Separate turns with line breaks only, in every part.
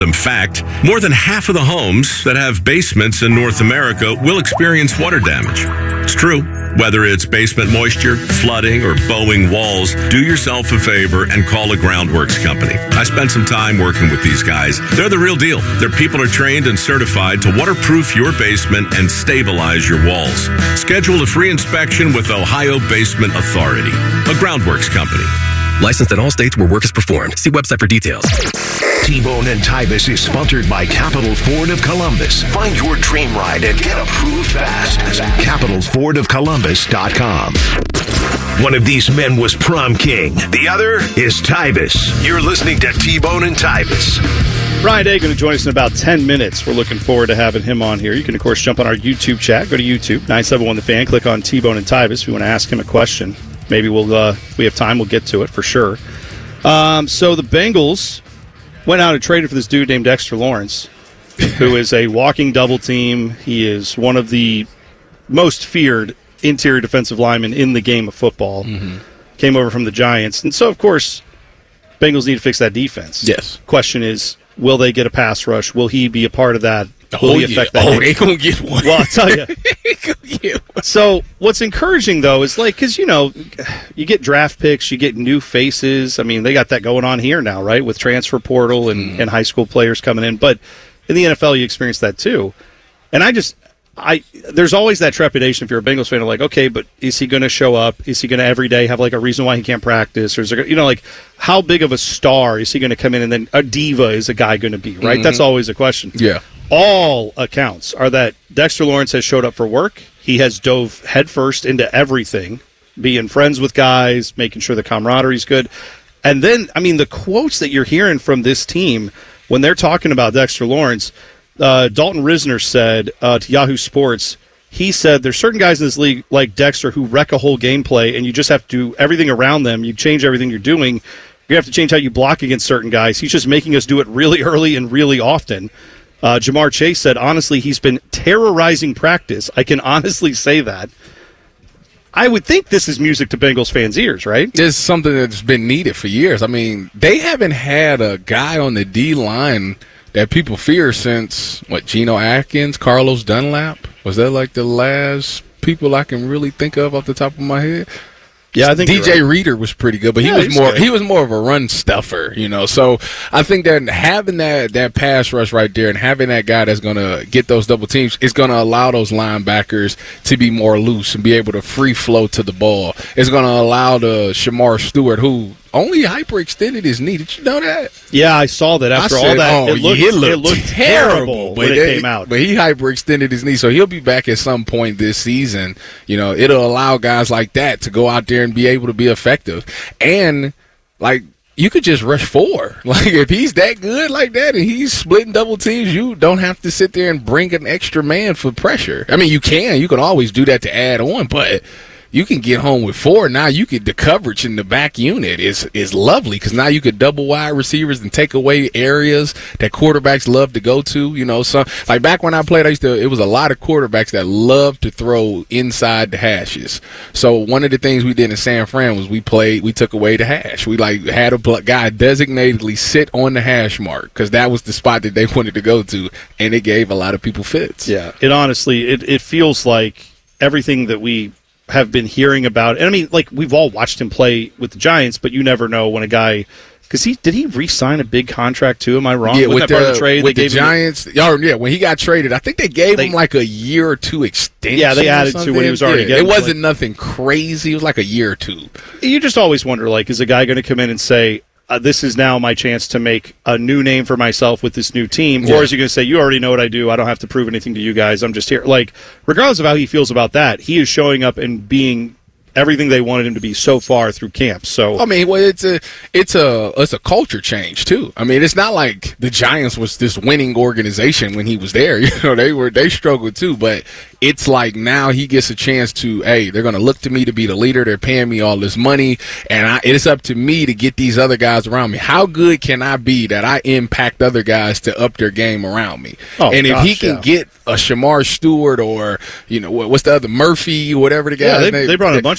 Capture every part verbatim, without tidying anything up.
In fact, more than half of the homes that have basements in North America will experience water damage. It's true. Whether it's basement moisture, flooding, or bowing walls, do yourself a favor and call a Groundworks company. I spent some time working with these guys. They're the real deal. Their people are trained and certified to waterproof your basement and stabilize your walls. Schedule a free inspection with Ohio Basement Authority, a Groundworks company.
Licensed in all states where work is performed. See website for details.
T-Bone and Tyvis is sponsored by Capital Ford of Columbus. Find your dream ride and get approved fast at capital ford of columbus dot com. One of these men was prom king. The other is Tyvis. You're listening to T-Bone and Tyvis.
Ryan Day going to join us in about ten minutes. We're looking forward to having him on here. You can, of course, jump on our YouTube chat. Go to YouTube, nine seven one The Fan. Click on T-Bone and Tyvis if you want to ask him a question. Maybe we'll, uh, if we have time, we'll get to it for sure. Um, so the Bengals went out and traded for this dude named Dexter Lawrence, who is a walking double team. He is one of the most feared interior defensive linemen in the game of football. Mm-hmm. Came over from the Giants. And so, of course, Bengals need to fix that defense.
Yes.
Question is, will they get a pass rush? Will he be a part of that? Will
Oh,
he
yeah.
affect that?
Oh, they going to get one.
Well, I'll tell you.
They gonna get one.
So what's encouraging, though, is like, because, you know, you get draft picks, you get new faces. I mean, they got that going on here now, right, with transfer portal and, mm. and high school players coming in. But in the N F L, you experience that too. And I just, I there's always that trepidation if you're a Bengals fan of like, okay, but is he going to show up? Is he going to every day have like a reason why he can't practice? Or is there, you know, like, how big of a star is he going to come in? And then a diva is a guy going to be, right? Mm-hmm. That's always a question.
Yeah.
All accounts are that Dexter Lawrence has showed up for work. He has dove headfirst into everything, being friends with guys, making sure the camaraderie's good. And then, I mean, the quotes that you're hearing from this team when they're talking about Dexter Lawrence, uh, Dalton Risner said uh, to Yahoo Sports, he said there's certain guys in this league like Dexter who wreck a whole gameplay, and you just have to do everything around them. You change everything you're doing. You have to change how you block against certain guys. He's just making us do it really early and really often. Uh, Jamar Chase said, honestly, he's been terrorizing practice. I can honestly say that. I would think this is music to Bengals fans' ears, right?
It's something that's been needed for years. I mean, they haven't had a guy on the D-line that people fear since, what, Geno Atkins, Carlos Dunlap? Was that like the last people I can really think of off the top of my head?
Yeah, I think
D J
right.
Reader was pretty good, but
yeah,
he was
he's
more
good.
he was more of a run stuffer, you know. So I think that having that that pass rush right there and having that guy that's gonna get those double teams is gonna allow those linebackers to be more loose and be able to free flow to the ball. It's gonna allow the Shamar Stewart, who only hyperextended his knee. Did you know that?
Yeah, I saw that after
I
all
said,
that.
Oh,
it, looked,
it, looked
it looked terrible when it
they,
came out.
But he hyperextended his knee, so he'll be back at some point this season. You know, it'll allow guys like that to go out there and be able to be effective. And, like, you could just rush four. Like, if he's that good like that and he's splitting double teams, you don't have to sit there and bring an extra man for pressure. I mean, you can. You can always do that to add on, but you can get home with four. Now you could the coverage in the back unit is is lovely because now you could double wide receivers and take away areas that quarterbacks love to go to. You know, so like back when I played, I used to. It was a lot of quarterbacks that loved to throw inside the hashes. So one of the things we did in San Fran was we played. We took away the hash. We like had a guy designatedly sit on the hash mark because that was the spot that they wanted to go to, and it gave a lot of people fits.
Yeah, it honestly it it feels like everything that we have been hearing about. And I mean, like, we've all watched him play with the Giants, but you never know when a guy, because he did he re-sign a big contract too? Am I wrong?
Yeah,
Wasn't
with
that part
the,
of the trade
with
they
the
gave
Giants. Him? Oh, yeah, when he got traded, I think they gave
they,
him like a year or two extension.
Yeah, they added to when he was already
yeah,
getting.
It wasn't
like,
nothing crazy. It was like a year or two.
You just always wonder, like, is a guy going to come in and say, Uh, this is now my chance to make a new name for myself with this new team?
Yeah.
Or is he going to say, you already know what I do, I don't have to prove anything to you guys, I'm just here? Like, regardless of how he feels about that, he is showing up and being everything they wanted him to be so far through camp. So
I mean, well, it's a it's a it's a culture change too. I mean, it's not like the Giants was this winning organization when he was there. You know, they were they struggled too, but it's like now he gets a chance to, hey, they're going to look to me to be the leader. They're paying me all this money, and I, it's up to me to get these other guys around me. How good can I be that I impact other guys to up their game around me?
Oh,
and if
gosh,
he can
yeah.
get a Shamar Stewart or, you know, what's the other, Murphy, whatever the guy
yeah, they,
name.
they brought in a bunch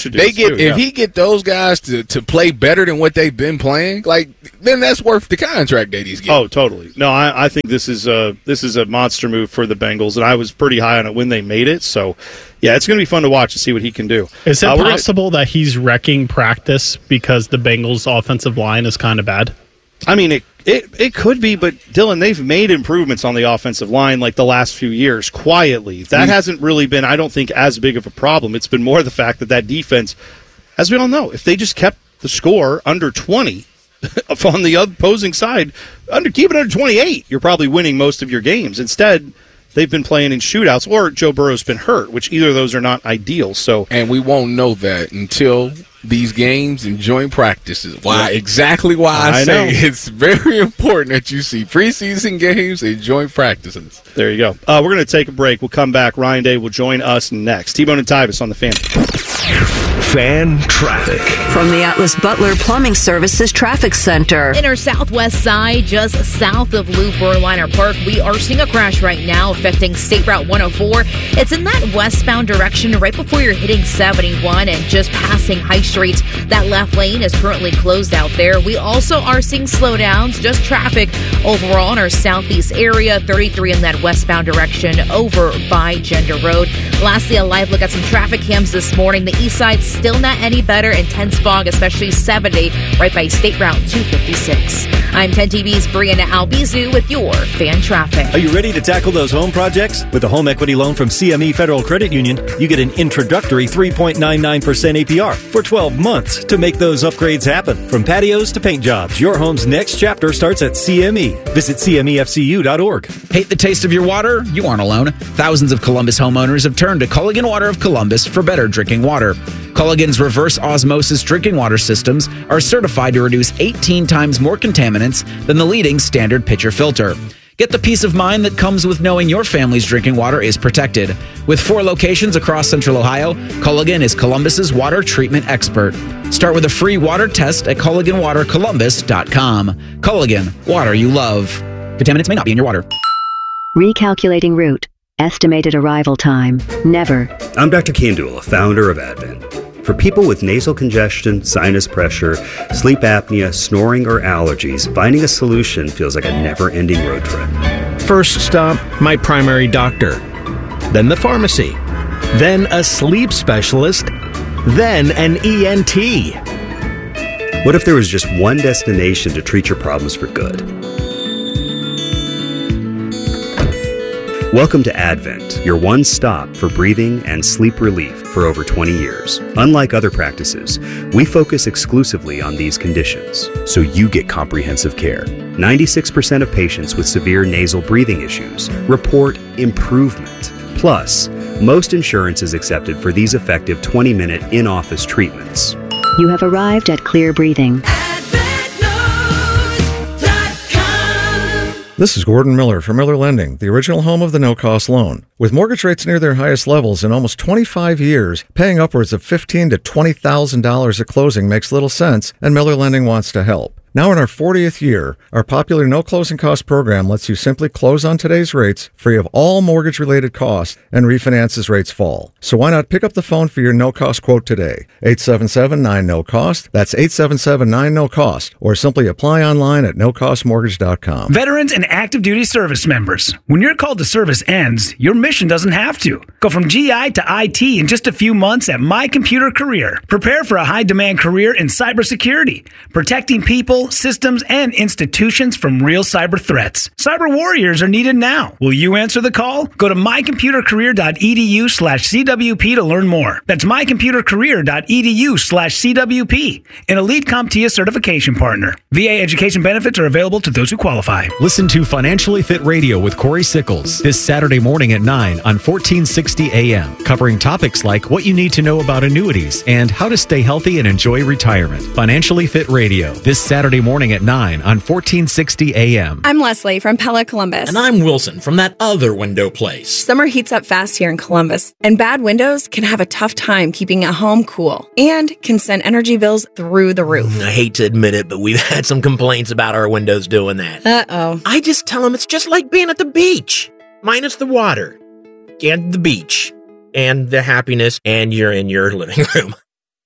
bunch of dudes
they get
too,
if
yeah.
he get those guys to, to play better than what they've been playing, like then that's worth the contract that he's getting.
Oh, totally. No, I, I think this is a this is a monster move for the Bengals, and I was pretty high on it when they made it. So, yeah, it's going to be fun to watch and see what he can do.
Is it
uh,
possible gonna, that he's wrecking practice because the Bengals' offensive line is kind of bad?
I mean, it, it it could be, but Dylan, they've made improvements on the offensive line like the last few years quietly. That mm. hasn't really been, I don't think, as big of a problem. It's been more the fact that that defense, as we all know, if they just kept the score under twenty on the opposing side, under keep it under twenty-eight, you're probably winning most of your games. Instead, they've been playing in shootouts, or Joe Burrow's been hurt, which either of those are not ideal. So,
and we won't know that until these games and joint practices. Why exactly why I, I say know. It's very important that you see preseason games and joint practices.
There you go. Uh, we're going to take a break. We'll come back. Ryan Day will join us next. T-Bone and Tyvis on the Fan.
Fan traffic
from the Atlas Butler Plumbing Services Traffic Center.
In our southwest side, just south of Lou Berliner Park, we are seeing a crash right now affecting State Route one oh four. It's in that westbound direction right before you're hitting seventy-one and just passing High Street. That left lane is currently closed out there. We also are seeing slowdowns, just traffic overall in our southeast area, thirty-three in that westbound direction over by Gender Road. Lastly, a live look at some traffic cams this morning. The east side still not any better. Intense fog, especially seventy, right by State Route two fifty-six. I'm ten T V's Brianna Albizu with your Fan Traffic.
Are you ready to tackle those home projects? With a home equity loan from C M E Federal Credit Union, you get an introductory three point nine nine percent A P R for twelve months to make those upgrades happen. From patios to paint jobs, your home's next chapter starts at C M E. Visit C M E F C U dot org.
Hate the taste of your water? You aren't alone. Thousands of Columbus homeowners have turned to Culligan Water of Columbus for better drinking water. Culligan's reverse osmosis drinking water systems are certified to reduce eighteen times more contaminants than the leading standard pitcher filter. Get the peace of mind that comes with knowing your family's drinking water is protected. With four locations across Central Ohio, Culligan is Columbus's water treatment expert. Start with a free water test at Culligan Water Columbus dot com. Culligan, water you love. Contaminants may not be in your water.
Recalculating route. Estimated arrival time. Never.
I'm Doctor Kandula, founder of Advent. For people with nasal congestion, sinus pressure, sleep apnea, snoring, or allergies, finding a solution feels like a never-ending road trip.
First stop, my primary doctor. Then the pharmacy. Then a sleep specialist. Then an E N T.
What if there was just one destination to treat your problems for good? Welcome to Advent, your one stop for breathing and sleep relief for over twenty years. Unlike other practices, we focus exclusively on these conditions, so you get comprehensive care. ninety-six percent of patients with severe nasal breathing issues report improvement. Plus, most insurance is accepted for these effective twenty-minute in-office treatments.
You have arrived at Clear Breathing.
This is Gordon Miller from Miller Lending, the original home of the no-cost loan. With mortgage rates near their highest levels in almost twenty-five years, paying upwards of fifteen thousand to twenty thousand dollars at closing makes little sense, and Miller Lending wants to help. Now in our fortieth year, our popular no closing cost program lets you simply close on today's rates, free of all mortgage-related costs, and refinance as rates fall. So why not pick up the phone for your no-cost quote today? eight seven seven nine no cost. That's eight seven seven nine no cost. Or simply apply online at no cost mortgage dot com.
Veterans and active duty service members. When your call to service ends, your mission doesn't have to. Go from G I to I T in just a few months at My Computer Career. Prepare for a high-demand career in cybersecurity, protecting people, systems, and institutions from real cyber threats. Cyber warriors are needed now. Will you answer the call? Go to my computer career dot e d u slash c w p to learn more. That's my computer career dot e d u slash c w p, an Elite CompTIA certification partner. V A education benefits are available to those who qualify.
Listen to Financially Fit Radio with Corey Sickles this Saturday morning at nine on fourteen sixty A M, covering topics like what you need to know about annuities and how to stay healthy and enjoy retirement. Financially Fit Radio this Saturday morning at nine on fourteen sixty A M.
I'm Leslie from Pella Columbus.
And I'm Wilson from that other window place.
Summer heats up fast here in Columbus, and bad windows can have a tough time keeping a home cool and can send energy bills through the roof.
I hate to admit it, but we've had some complaints about our windows doing that.
Uh-oh.
I just tell them it's just like being at the beach, minus the water and the beach and the happiness, and you're in your living room.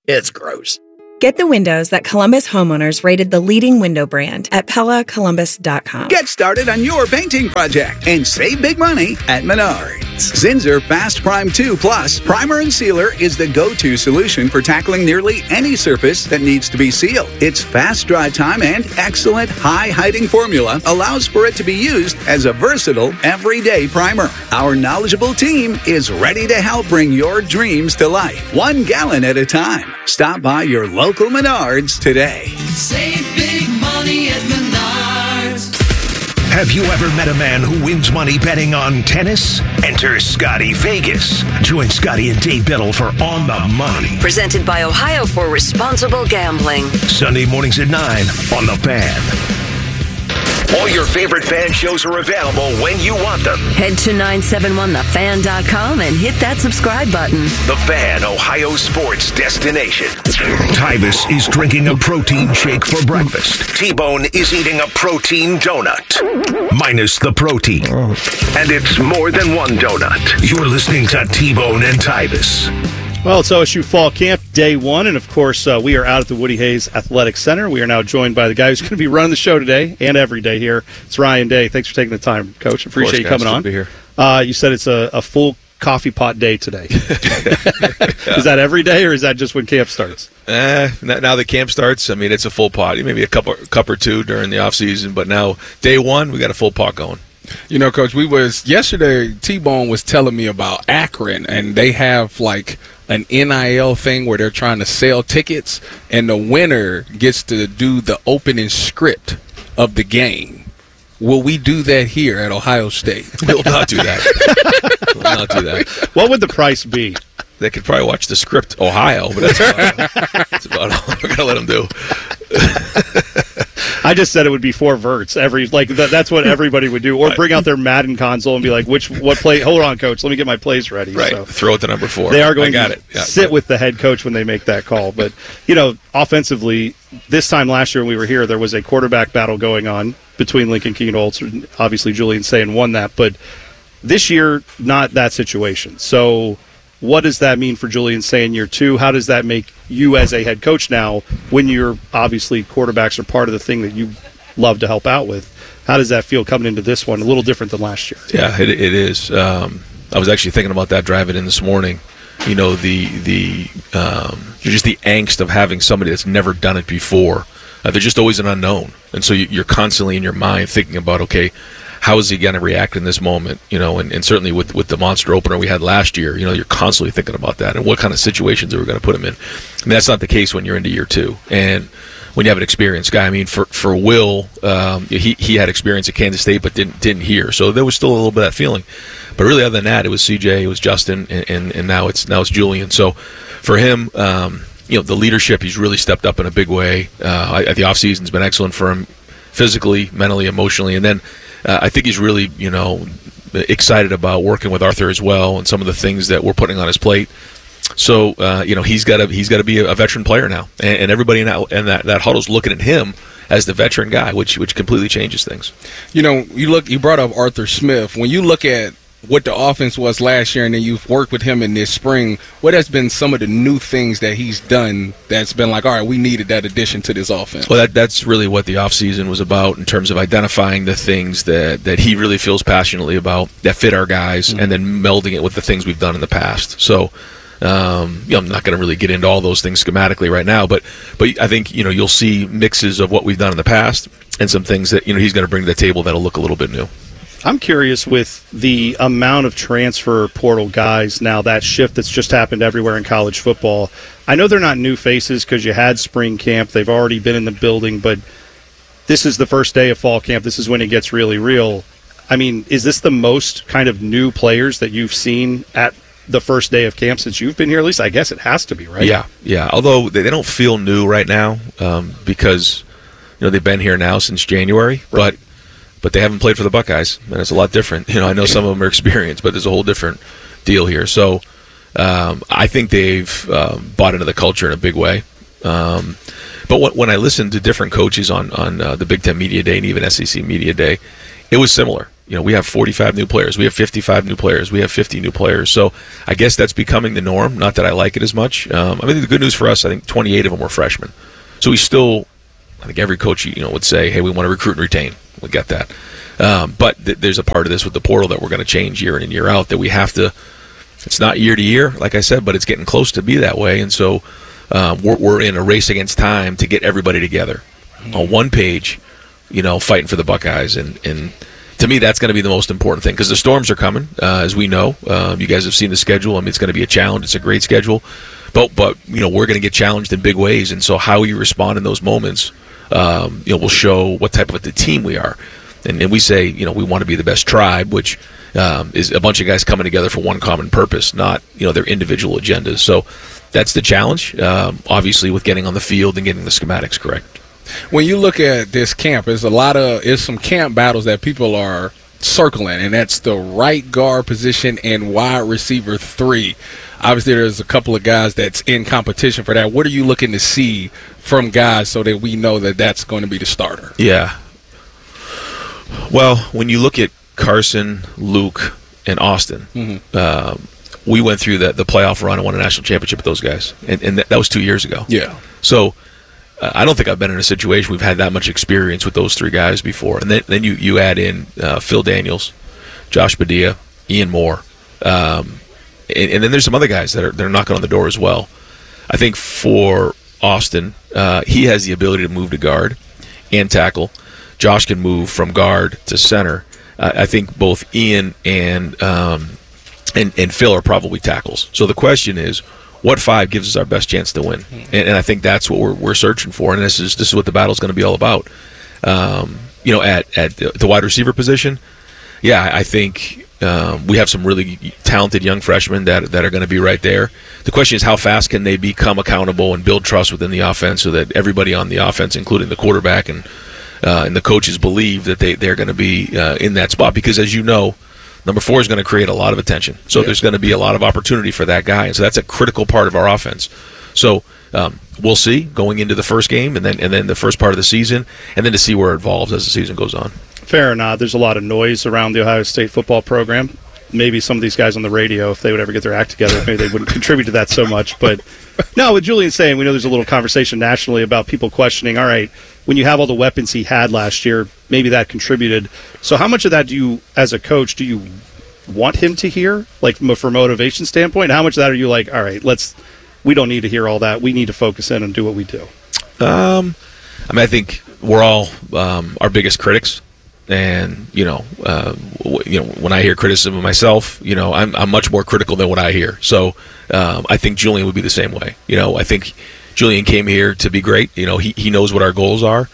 It's gross.
Get the windows that Columbus homeowners rated the leading window brand at Pella Columbus dot com.
Get started on your painting project and save big money at Menards. Zinsser Fast Prime two Plus Primer and Sealer is the go-to solution for tackling nearly any surface that needs to be sealed. Its fast dry time and excellent high-hiding formula allows for it to be used as a versatile, everyday primer. Our knowledgeable team is ready to help bring your dreams to life, one gallon at a time. Stop by your local Menards today.
Save big money at Menards.
Have you ever met a man who wins money betting on tennis? Enter Scotty Vegas. Join Scotty and Dave Biddle for On the Money.
Presented by Ohio for Responsible Gambling.
Sunday mornings at nine on The Fan. All your favorite fan shows are available when you want them.
Head to nine seven one the fan dot com and hit that subscribe button.
The Fan, Ohio sports destination. Tyvus is drinking a protein shake for breakfast. T-Bone is eating a protein donut. Minus the protein. And it's more than one donut. You're listening to T-Bone and Tyvus.
Well, it's O S U Fall Camp, day one, and of course, uh, we are out at the Woody Hayes Athletic Center. We are now joined by the guy who's going to be running the show today and every day here. It's Ryan Day. Thanks for taking the time, Coach. Appreciate
course,
you coming
guys.
on.
Good to be here.
Uh, you said it's a, a full coffee pot day today. Is that every day, or is that just when camp starts?
Eh, now that camp starts, I mean, it's a full pot. Maybe a cup or, cup or two during the off season, but now day one, we got a full pot going.
You know, Coach, we was yesterday. T-Bone was telling me about Akron, and they have like an N I L thing where they're trying to sell tickets, and the winner gets to do the opening script of the game. Will we do that here at Ohio State?
We'll not do that. We'll not do that.
What would the price be?
They could probably watch the script Ohio, but that's about, that's about all we're going to let them do.
I just said it would be four verts every like th- that's what everybody would do, or bring out their Madden console and be like, which what play? Hold on, coach, let me get my plays ready.
Right,
So
throw it to number four.
they are going
I got
to
it. Yeah.
sit with the head coach when they make that call. But you know, offensively, this time last year when we were here, there was a quarterback battle going on between Lincoln Kienholz. Obviously, Julian Sayin won that, but this year, not that situation. So what does that mean for Julian Sayin year two? How does that make you as a head coach now, when you're obviously quarterbacks are part of the thing that you love to help out with? How does that feel coming into this one? A little different than last year.
Yeah, it, it is. Um, I was actually thinking about that driving in this morning. You know, the the um, just the angst of having somebody that's never done it before. Uh, they're just always an unknown, and so you, you're constantly in your mind thinking about, okay, how is he going to react in this moment? You know, and, and certainly with, with the monster opener we had last year, you know, you're constantly thinking about that and what kind of situations are we going to put him in. And that's not the case when you're into year two. And when you have an experienced guy, I mean, for for Will, um, he he had experience at Kansas State, but didn't didn't here, so there was still a little bit of that feeling. But really, other than that, it was C J, it was Justin, and, and, and now it's now it's Julian. So for him, um, you know, the leadership, he's really stepped up in a big way. Uh, I, the offseason's been excellent for him, physically, mentally, emotionally, and then uh, I think he's really, you know, excited about working with Arthur as well, and some of the things that we're putting on his plate. So uh, you know, he's got to he's got to be a, a veteran player now, and, and everybody in that and that, that huddle's looking at him as the veteran guy, which which completely changes things.
You know, you look. You brought up Arthur Smith. When you look at what the offense was last year, and then you've worked with him in this spring, what has been some of the new things that he's done that's been like, all right, we needed that addition to this offense?
Well, that that's really what the offseason was about in terms of identifying the things that, that he really feels passionately about that fit our guys, mm-hmm. and then melding it with the things we've done in the past. So. Um, you know, I'm not going to really get into all those things schematically right now, but but I think, you know, you'll see mixes of what we've done in the past and some things that, you know, he's going to bring to the table that'll look a little bit new.
I'm curious with the amount of transfer portal guys now, that shift that's just happened everywhere in college football. I know they're not new faces because you had spring camp. They've already been in the building, but this is the first day of fall camp. This is when it gets really real. I mean, is this the most kind of new players that you've seen at the first day of camp since you've been here? At least I guess it has to be, right?
Yeah, yeah. Although they, they don't feel new right now um, because, you know, they've been here now since January, right. but but they haven't played for the Buckeyes, and it's a lot different. You know, I know some of them are experienced, but there's a whole different deal here. So um, I think they've um, bought into the culture in a big way. Um, but when, when I listened to different coaches on on uh, the Big Ten Media Day and even S E C Media Day, it was similar. You know, we have forty-five new players. We have fifty-five new players. We have fifty new players. So I guess that's becoming the norm. Not that I like it as much. Um, I mean, the good news for us, I think twenty-eight of them were freshmen. So we still, I think every coach, you know, would say, hey, we want to recruit and retain. We get that. Um, but th- there's a part of this with the portal that we're going to change year in and year out that we have to. It's not year to year, like I said, but it's getting close to be that way. And so um, we're, we're in a race against time to get everybody together on one page, you know, fighting for the Buckeyes. And, and to me, that's going to be the most important thing because the storms are coming, uh, as we know. Um, you guys have seen the schedule. I mean, it's going to be a challenge. It's a great schedule. But, but you know, we're going to get challenged in big ways. And so how you respond in those moments, um, you know, will show what type of a team we are. And, and we say, you know, we want to be the best tribe, which um, is a bunch of guys coming together for one common purpose, not, you know, their individual agendas. So that's the challenge, um, obviously, with getting on the field and getting the schematics correct.
When you look at this camp, there's a lot of there's some camp battles that people are circling, and that's the right guard position and wide receiver three. Obviously, there's a couple of guys that's in competition for that. What are you looking to see from guys so that we know that that's going to be the starter?
Yeah. Well, when you look at Carson, Luke, and Austin, mm-hmm. um, we went through the, the playoff run and won a national championship with those guys, and, and that, that was two years ago.
Yeah.
So uh, I don't think I've been in a situation we've had that much experience with those three guys before. And then, then you, you add in uh, Phil Daniels, Josh Padilla, Ian Moore, um, and, and then there's some other guys that are that are knocking on the door as well. I think for Austin, uh, he has the ability to move to guard and tackle. Josh can move from guard to center. Uh, I think both Ian and um, and and Phil are probably tackles. So the question is, what five gives us our best chance to win? And, and I think that's what we're we're searching for. And this is this is what the battle's going to be all about. Um, you know, at at the wide receiver position, yeah, I think um, we have some really talented young freshmen that that are going to be right there. The question is, how fast can they become accountable and build trust within the offense so that everybody on the offense, including the quarterback and uh, and the coaches, believe that they they're going to be uh, in that spot? Because as you know, number four is going to create a lot of attention. So yeah. there's going to be a lot of opportunity for that guy, and so that's a critical part of our offense. So um, we'll see going into the first game, and then and then the first part of the season, and then to see where it evolves as the season goes on. Fair or not, there's a lot of noise around the Ohio State football program. Maybe some of these guys on the radio, if they would ever get their act together, maybe they wouldn't contribute to that so much. But no, what Julian's saying, we know there's a little conversation nationally about people questioning, all right, when you have all the weapons he had last year, maybe that contributed. So how much of that do you, as a coach, do you want him to hear, like from a for motivation standpoint? How much of that are you like, all right, let's, we don't need to hear all that. We need to focus in and do what we do? Um, I mean, I think we're all um, our biggest critics. And, you know, uh, w- you know, when I hear criticism of myself, you know, I'm, I'm much more critical than what I hear. So um, I think Julian would be the same way. You know, I think Julian came here to be great. You know, he, he knows what our goals are.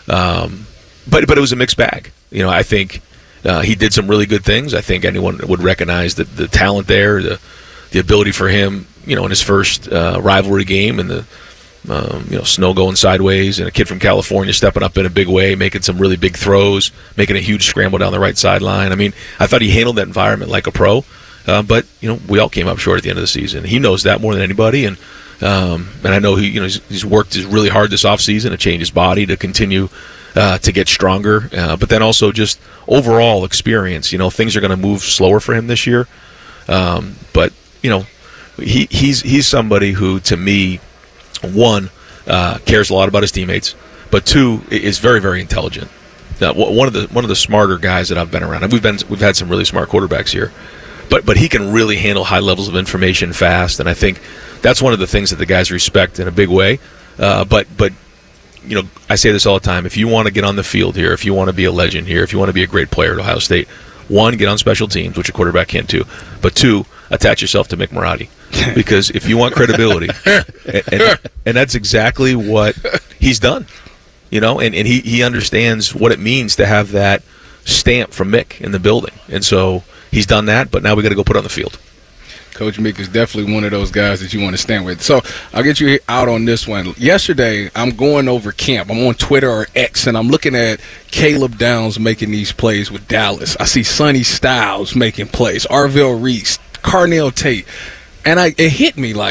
Um, but but it was a mixed bag. You know, I think uh, he did some really good things. I think anyone would recognize the, the talent there, the the ability for him, you know, in his first uh, rivalry game and the, Um, you know, snow going sideways and a kid from California stepping up in a big way, making some really big throws, making a huge scramble down the right sideline. I mean, I thought he handled that environment like a pro, uh, but, you know, we all came up short at the end of the season. He knows that more than anybody, and um, and I know he, you know, he's, he's worked really hard this offseason to change his body to continue uh, to get stronger, uh, but then also just overall experience. You know, things are going to move slower for him this year, um, but, you know, he he's he's somebody who, to me, one, uh, cares a lot about his teammates, but two, is very, very intelligent. Now, one of the one of the smarter guys that I've been around. And we've been we've had some really smart quarterbacks here, but but he can really handle high levels of information fast, and I think that's one of the things that the guys respect in a big way. Uh, but but you know, I say this all the time: if you want to get on the field here, if you want to be a legend here, if you want to be a great player at Ohio State, one, get on special teams, which a quarterback can't do, but two, attach yourself to Mick Marotti. Because if you want credibility, and, and, and that's exactly what he's done, you know, and, and he, he understands what it means to have that stamp from Mick in the building. And so he's done that, but now we got to go put it on the field.
Coach Mick is definitely one of those guys that you want to stand with. So I'll get you out on this one. Yesterday, I'm going over camp. I'm on Twitter or X, and I'm looking at Caleb Downs making these plays with Dallas. I see Sonny Styles making plays, Arvell Reese, Carnell Tate. And I, it hit me like,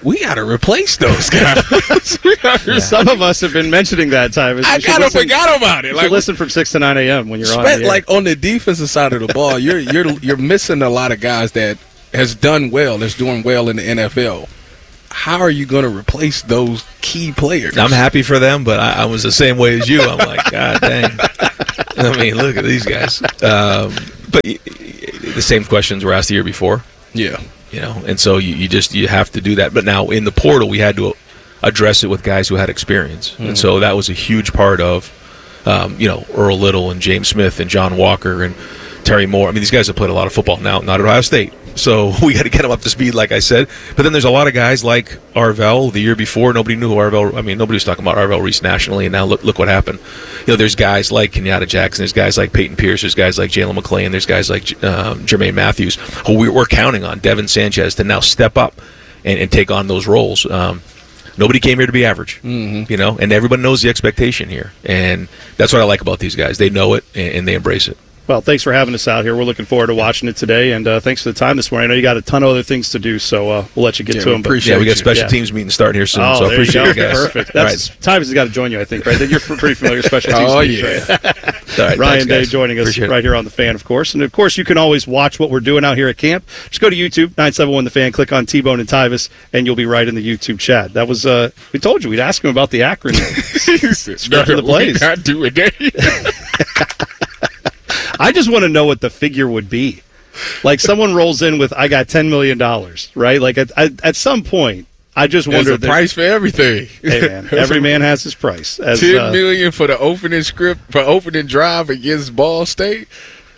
we got to replace those guys.
Yeah. Some of us have been mentioning that time.
I kind of forgot about it.
Like, listen from six to nine a.m. when you're on. The
like on the defensive side of the ball, you're you're you're missing a lot of guys that has done well, that's doing well in the N F L. How are you going to replace those key players?
I'm happy for them, but I, I was the same way as you. I'm like, God dang. I mean, look at these guys. Um, but the same questions were asked the year before.
Yeah.
You know, and so you, you just you have to do that. But now in the portal, we had to address it with guys who had experience, mm. and so that was a huge part of, um, you know, Earl Little and James Smith and John Walker and Terry Moore. I mean, these guys have played a lot of football now, not at Ohio State. So we got to get them up to speed, like I said. But then there's a lot of guys like Arvell. The year before, nobody knew who Arvell. I mean, nobody was talking about Arvell Reese nationally, and now look look what happened. You know, there's guys like Kenyatta Jackson. There's guys like Peyton Pierce. There's guys like Jalen McClain. There's guys like um, Jermaine Matthews, who we, we're counting on, Devin Sanchez, to now step up and, and take on those roles. Um, nobody came here to be average,
mm-hmm.
you know, and everybody knows the expectation here. And that's what I like about these guys. They know it, and, and they embrace it.
Well, thanks for having us out here. We're looking forward to watching it today, and uh, thanks for the time this morning. I know you got a ton of other things to do, so uh, we'll let you get
yeah,
to them.
But yeah, we got special you. teams meeting starting here soon,
oh,
so I appreciate
you,
you guys.
Perfect. That's right. Tyvus has got to join you, I think, right? You're pretty familiar with special teams.
Oh,
meetings,
yeah.
Right?
right,
Ryan
thanks,
Day joining us
appreciate
right here on The Fan, of course. And, of course, you can always watch what we're doing out here at camp. Just go to YouTube, nine seven one The Fan, click on T-Bone and Tyvus, and you'll be right in the YouTube chat. That was, uh, we told you, we'd ask him about the acronym. Script of the plays.
Not doing that.
I just want to know what the figure would be. Like someone rolls in with, I got ten million dollars, right? Like at, at, at some point, I just wonder.
There's a price for everything.
Hey, man, every man has his price. As,
ten
uh,
million for the opening script, for opening drive against Ball State.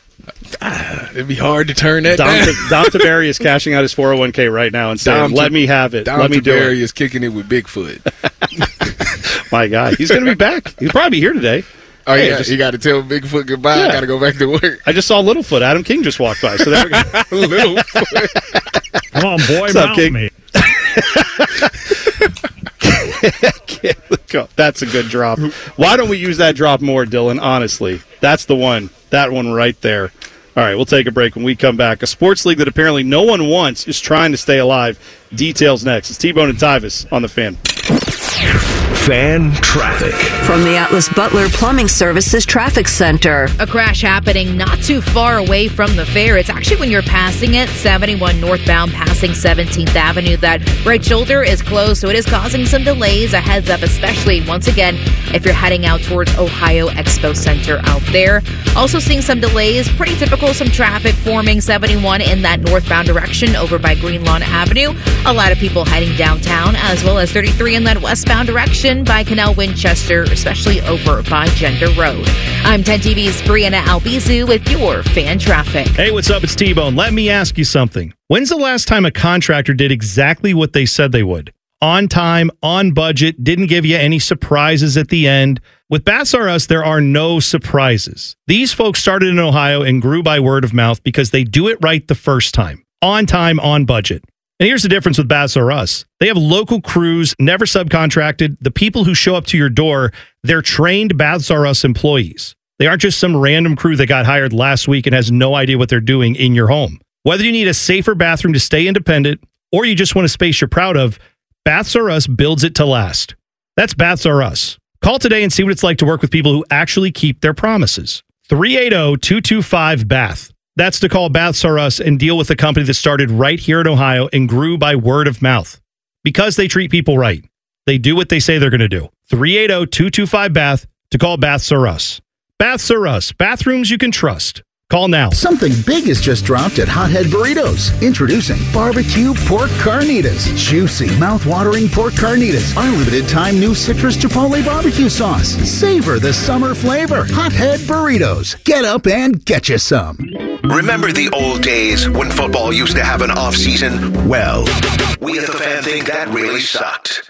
Ah, it'd be hard to turn that
Dom,
down.
Dom Taveri is cashing out his four oh one k right now and saying,
Dom
let me have it.
Dom
let me do it.
Taveri is kicking it with Bigfoot.
My God. He's going to be back. He'll probably be here today.
Oh,
hey,
yeah,
just,
you got to tell Bigfoot goodbye.
Yeah.
I got to go back to work.
I just saw Littlefoot. Adam King just walked by. So there we go.
Littlefoot.
Come on, boy,
What's
mount
up, King?
me.
That's a good drop. Why don't we use that drop more, Dylan? Honestly, that's the one. That one right there. All right, we'll take a break when we come back. A sports league that apparently no one wants is trying to stay alive. Details next. It's T-Bone and Tyvus on The Fan.
Fan traffic.
From the Atlas Butler Plumbing Services Traffic Center.
A crash happening not too far away from the fair. It's actually when you're passing it, seventy-one northbound passing seventeenth Avenue. That right shoulder is closed, so it is causing some delays. A heads up, especially once again, if you're heading out towards Ohio Expo Center out there. Also seeing some delays, pretty typical, some traffic forming seventy-one in that northbound direction over by Greenlawn Avenue. A lot of people heading downtown, as well as thirty-three in that westbound direction by Canal Winchester, especially over by Gender Road. I'm ten T V's Brianna Albizu with your fan traffic.
Hey, what's up? It's T-Bone. Let me ask you something. When's the last time a contractor did exactly what they said they would? On time, on budget, didn't give you any surprises at the end. With Baths R Us, there are no surprises. These folks started in Ohio and grew by word of mouth because they do it right the first time. On time, on budget. And here's the difference with Baths R Us. They have local crews, never subcontracted. The people who show up to your door, they're trained Baths R Us employees. They aren't just some random crew that got hired last week and has no idea what they're doing in your home. Whether you need a safer bathroom to stay independent or you just want a space you're proud of, Baths R Us builds it to last. That's Baths R Us. Call today and see what it's like to work with people who actually keep their promises. three eight zero, two two five, B A T H. That's to call Baths R Us and deal with a company that started right here in Ohio and grew by word of mouth. Because they treat people right. They do what they say they're going to do. three eight zero, two two five, B A T H to call Baths R Us. Baths R Us. Bathrooms you can trust. Call now.
Something big has just dropped at Hothead Burritos. Introducing barbecue pork carnitas. Juicy, mouth-watering pork carnitas. Our limited-time new citrus chipotle barbecue sauce. Savor the summer flavor. Hothead Burritos. Get up and get you some.
Remember the old days when football used to have an off-season? Well, we at The Fan think that really sucked.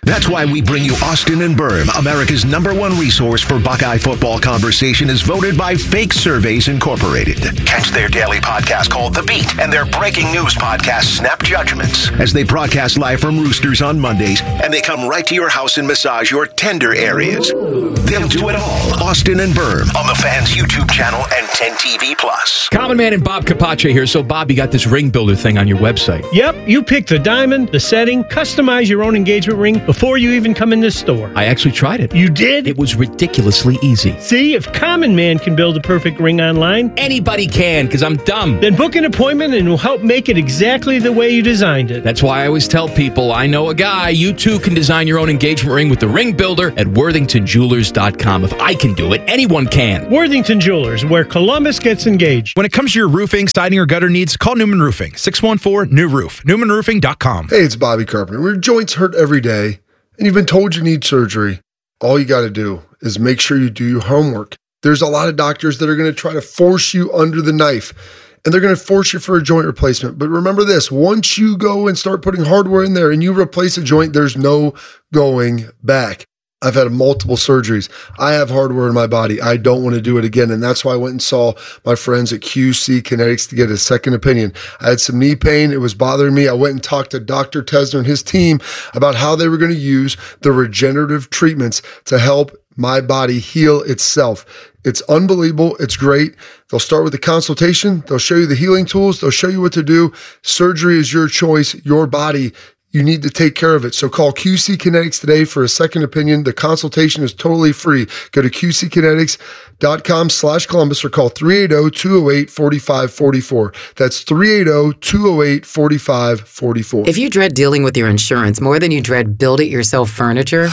That's why we bring you Austin and Berm, America's number one resource for Buckeye football conversation, is voted by Fake Surveys Incorporated. Catch their daily podcast called The Beat and their breaking news podcast, Snap Judgments, as they broadcast live from Roosters on Mondays, and they come right to your house and massage your tender areas. They'll do it all. Austin and Berm on the Fans YouTube channel and ten T V Plus.
Common Man and Bob Capace here. So, Bob, you got this ring builder thing on your website.
Yep, you pick the diamond, the setting, customize your own engagement ring before you even come in this store.
I actually tried it.
You did?
It was ridiculously easy.
See, if Common Man can build a perfect ring online,
anybody can, because I'm dumb.
Then book an appointment and we'll help make it exactly the way you designed it.
That's why I always tell people, I know a guy. You too can design your own engagement ring with the Ring Builder at worthington jewelers dot com. If I can do it, anyone can.
Worthington Jewelers, where Columbus gets engaged.
When it comes to your roofing, siding, or gutter needs, call Newman Roofing. six one four, new roof. newman roofing dot com.
Hey, it's Bobby Carpenter. Your joints hurt every day, and you've been told you need surgery. All you got to do is make sure you do your homework. There's a lot of doctors that are going to try to force you under the knife, and they're going to force you for a joint replacement. But remember this, once you go and start putting hardware in there and you replace a joint, there's no going back. I've had multiple surgeries. I have hardware in my body. I don't want to do it again. And that's why I went and saw my friends at Q C Kinetics to get a second opinion. I had some knee pain. It was bothering me. I went and talked to Doctor Tesner and his team about how they were going to use the regenerative treatments to help my body heal itself. It's unbelievable. It's great. They'll start with a consultation. They'll show you the healing tools. They'll show you what to do. Surgery is your choice, your body. You need to take care of it. So call Q C Kinetics today for a second opinion. The consultation is totally free. Go to Q C kinetics dot com slash Columbus or call three eight zero, two zero eight, four five four four. That's three eight zero, two zero eight, four five four four.
If you dread dealing with your insurance more than you dread build-it-yourself furniture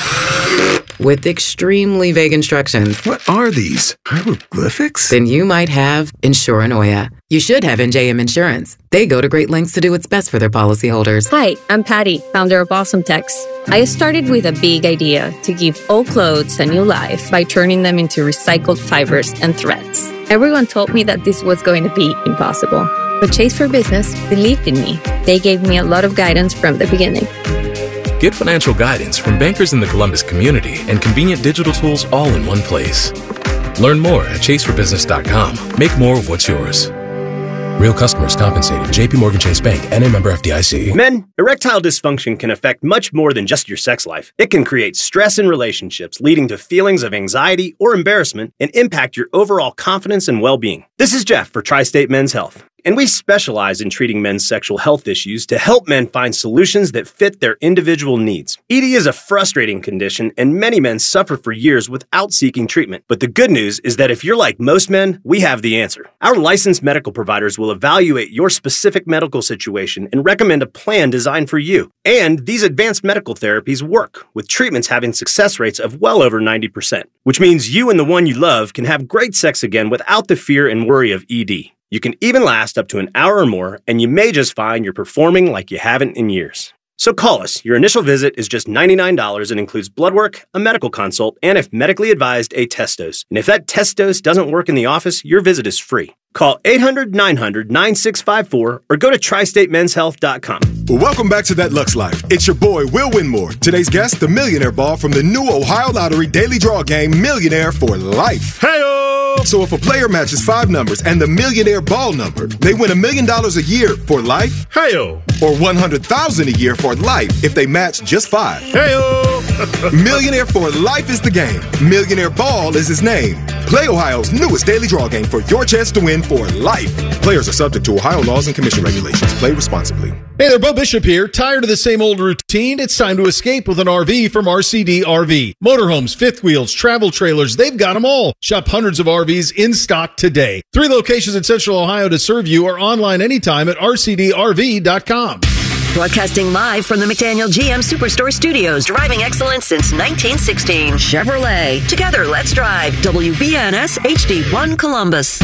with extremely vague instructions.
What are these? Hieroglyphics?
Then you might have Insuranoia. You should have N J M Insurance. They go to great lengths to do what's best for their policyholders.
Hi, I'm Patty, founder of Awesome Tex. I started with a big idea to give old clothes a new life by turning them into recycled fibers and threads. Everyone told me that this was going to be impossible. But Chase for Business believed in me. They gave me a lot of guidance from the beginning.
Get financial guidance from bankers in the Columbus community and convenient digital tools all in one place. Learn more at chase for business dot com. Make more of what's yours. Real customers compensated. J P Morgan Chase Bank, N A member F D I C.
Men, erectile dysfunction can affect much more than just your sex life. It can create stress in relationships, leading to feelings of anxiety or embarrassment, and impact your overall confidence and well-being. This is Jeff for Tri-State Men's Health, and we specialize in treating men's sexual health issues to help men find solutions that fit their individual needs. E D is a frustrating condition, and many men suffer for years without seeking treatment. But the good news is that if you're like most men, we have the answer. Our licensed medical providers will evaluate your specific medical situation and recommend a plan designed for you. And these advanced medical therapies work, with treatments having success rates of well over ninety percent, which means you and the one you love can have great sex again without the fear and worry of E D. You can even last up to an hour or more, and you may just find you're performing like you haven't in years. So call us. Your initial visit is just ninety-nine dollars and includes blood work, a medical consult, and if medically advised, a test dose. And if that test dose doesn't work in the office, your visit is free. Call eight hundred, nine hundred, nine six five four or go to tri state men's health dot com.
Well, welcome back to That Lux Life. It's your boy, Will Winmore. Today's guest, the Millionaire Ball from the new Ohio Lottery Daily Draw game, Millionaire for Life. Hey-o! So if a player matches five numbers and the Millionaire Ball number, they win a million dollars a year for life. Hey-o! Or one hundred thousand dollars a year for life if they match just five. Hey-o! Millionaire for Life is the game. Millionaire Ball is his name. Play Ohio's newest daily draw game for your chance to win for life. Players are subject to Ohio laws and commission regulations. Play responsibly.
Hey there, Bo Bishop here. Tired of the same old routine? It's time to escape with an R V from R C D R V. Motorhomes, fifth wheels, travel trailers, they've got them all. Shop hundreds of R Vs in stock today. Three locations in Central Ohio to serve you or online anytime at r c d r v dot com.
Broadcasting live from the McDaniel G M Superstore Studios. Driving excellence since nineteen sixteen. Chevrolet. Together, let's drive. W B N S H D one Columbus.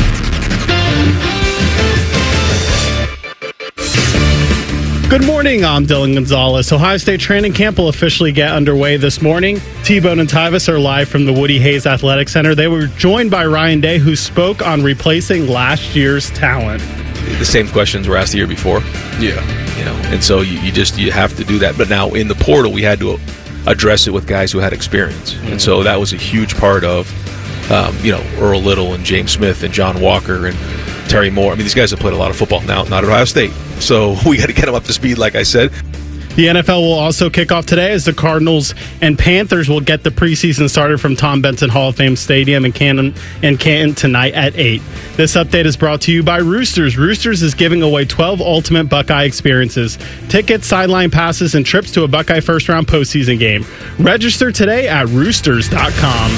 Good morning, I'm Dylan Gonzalez. Ohio State training camp will officially get underway this morning. T-Bone and Tyvis are live from the Woody Hayes Athletic Center. They were joined by Ryan Day, who spoke on replacing last year's talent.
The same questions were asked the year before.
Yeah.
You know, and so you, you just you have to do that. But now in the portal, we had to address it with guys who had experience. Mm-hmm. And so that was a huge part of, um, you know, Earl Little and James Smith and John Walker and Terry Moore. I mean, these guys have played a lot of football now, not at Ohio State. So we got to get them up to speed, like I said.
The N F L will also kick off today as the Cardinals and Panthers will get the preseason started from Tom Benson Hall of Fame Stadium in Canton, in Canton tonight at eight. This update is brought to you by Roosters. Roosters is giving away twelve ultimate Buckeye experiences, tickets, sideline passes, and trips to a Buckeye first-round postseason game. Register today at roosters dot com.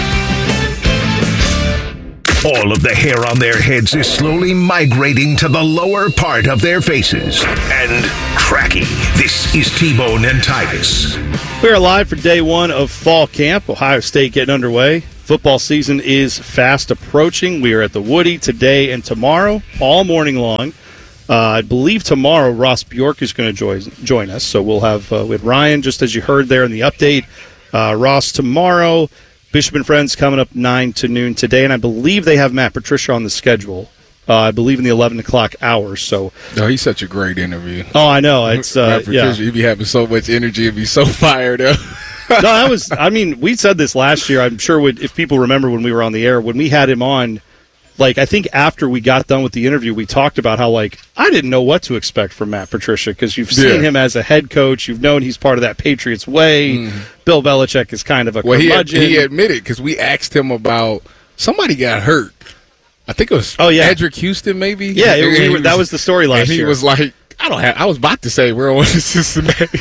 All of the hair on their heads is slowly migrating to the lower part of their faces. And cracking. This is T-Bone and Titus.
We are live for day one of fall camp. Ohio State getting underway. Football season is fast approaching. We are at the Woody today and tomorrow, all morning long. Uh, I believe tomorrow Ross Bjork is going to join, join us. So we'll have uh, with Ryan, just as you heard there in the update. Uh, Ross tomorrow. Bishop and Friends coming up nine to noon today, and I believe they have Matt Patricia on the schedule. Uh, I believe in the eleven o'clock hour. So,
no, he's such a great interview.
Oh, I know. It's uh,
Matt Patricia,
yeah.
He'd be having so much energy, he'd be so fired up.
No, that was. I mean, we said this last year. I'm sure would, if people remember when we were on the air, when we had him on. Like, I think after we got done with the interview, we talked about how, like, I didn't know what to expect from Matt Patricia because you've seen
yeah.
him as a head coach. You've known he's part of that Patriots way. Mm. Bill Belichick is kind of a
well,
curmudgeon.
He, he admitted because we asked him about somebody got hurt. I think it was
oh, yeah.
Edric Houston, maybe.
Yeah, it, we were, was, that was the story last
and he
year.
He was like, I don't have. I was about to say we're on Cincinnati.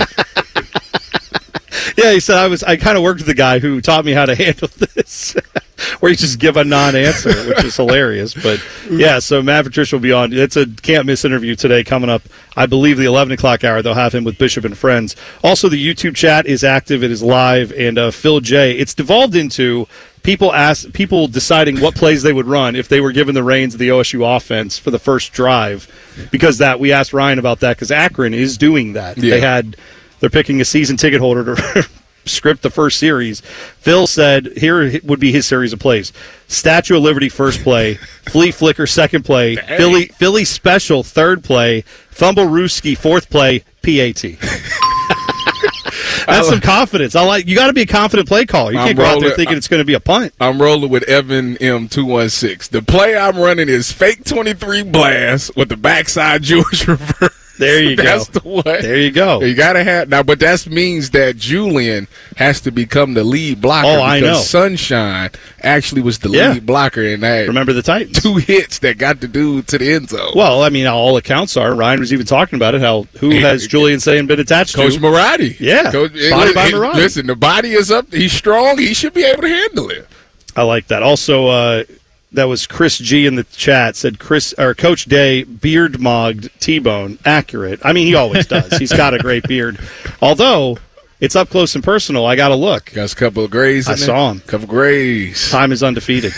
Yeah, he said I was. I kind of worked with the guy who taught me how to handle this, where you just give a non-answer, which is hilarious. But yeah, so Matt Patricia will be on. It's a can't miss interview today coming up. I believe the eleven o'clock hour. They'll have him with Bishop and Friends. Also, the YouTube chat is active. It is live, and uh, Phil J. It's devolved into people ask people deciding what plays they would run if they were given the reins of the O S U offense for the first drive, because that we asked Ryan about that because Akron is doing that.
Yeah.
They had. They're picking a season ticket holder to script the first series. Phil said here would be his series of plays. Statue of Liberty first play, flea flicker second play, Dang. Philly Philly special third play, fumble Rooski fourth play, P A T. That's some confidence. I like you got to be a confident play caller. You can't I'm go rolling, out there thinking it's going to be a punt.
I'm rolling with Evan M two one six. The play I'm running is fake twenty-three blast with the backside Jewish reverse.
There you
that's
go.
The way.
There you go.
You gotta have now, but that means that Julian has to become the lead blocker.
Oh, I know.
Sunshine actually was the
yeah.
lead blocker in that.
Remember the Titans?
Two hits that got the dude to the end zone.
Well, I mean, all accounts are. Ryan was even talking about it. How who has Julian saying been attached
Coach
to?
Coach Marotti.
Yeah,
Coach,
body by Marotti.
Listen, the body is up. He's strong. He should be able to handle it.
I like that. Also. uh That was Chris G in the chat, said Chris or Coach Day beard mogged T-Bone. Accurate. I mean, he always does. He's got a great beard. Although, it's up close and personal. I got to look.
Got a couple of grays in
I
there?
saw him.
couple of grays.
Time is undefeated.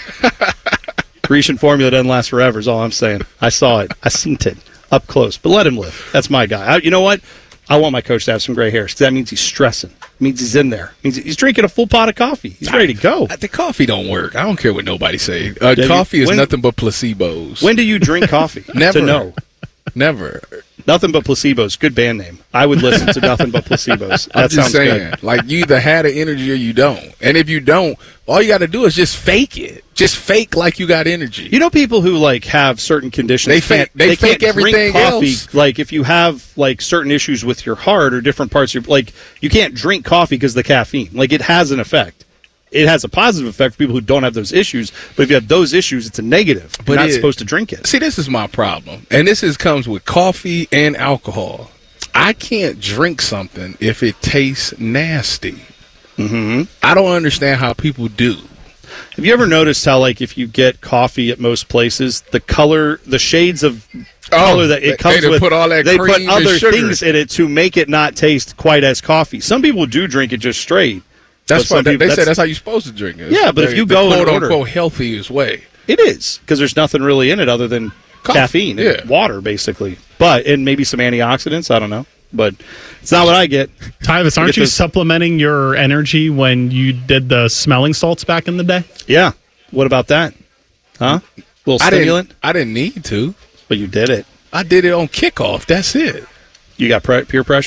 Grecian formula doesn't last forever is all I'm saying. I saw it. I seen it up close. But let him live. That's my guy. I, you know what? I want my coach to have some gray hairs because that means he's stressing. It means he's in there. It means he's drinking a full pot of coffee. He's ready to go.
The coffee don't work. I don't care what nobody say. Uh, coffee is when, nothing but placebos.
When do you drink coffee?
Never.
To know.
Never.
Nothing But Placebos. Good band name. I would listen to Nothing But Placebos. That
I'm just
sounds
saying,
good.
Like, you either had the energy or you don't. And if you don't, all you got to do is just fake it. Just fake like you got energy.
You know people who, like, have certain conditions.
They fake, they
they
fake
can't
everything
drink coffee.
else.
Like, if you have, like, certain issues with your heart or different parts of your... Like, you can't drink coffee because of the caffeine. Like, it has an effect. It has a positive effect for people who don't have those issues. But if you have those issues, it's a negative. You're
But
not
it-
supposed to drink it.
See, this is my problem. And this is comes with coffee and alcohol. I can't drink something if it tastes nasty.
Mm-hmm.
I don't understand how people do.
Have you ever noticed how, like, if you get coffee at most places, the color, the shades of color that
they-
it comes
they
with,
put all that
they
cream
put
and
other
sugar.
things in it to make it not taste quite as coffee. Some people do drink it just straight.
That's
but some
what they,
people-
they say. That's how you're supposed to drink it.
Yeah, but if
The-
you
the
go and
quote
order-
unquote healthiest way,
It is, because there's nothing really in it other than
Coffee,
caffeine
yeah.
and water, basically. But, and maybe some antioxidants, I don't know. But it's not what I get.
Tyvis,
I
aren't
get
you
this-
supplementing your energy when you did the smelling salts back in the day?
Yeah. What about that? Huh? A little
I
stimulant?
didn't. I didn't need to.
But you did it.
I did it on kickoff. That's it.
You got pre- peer pressured?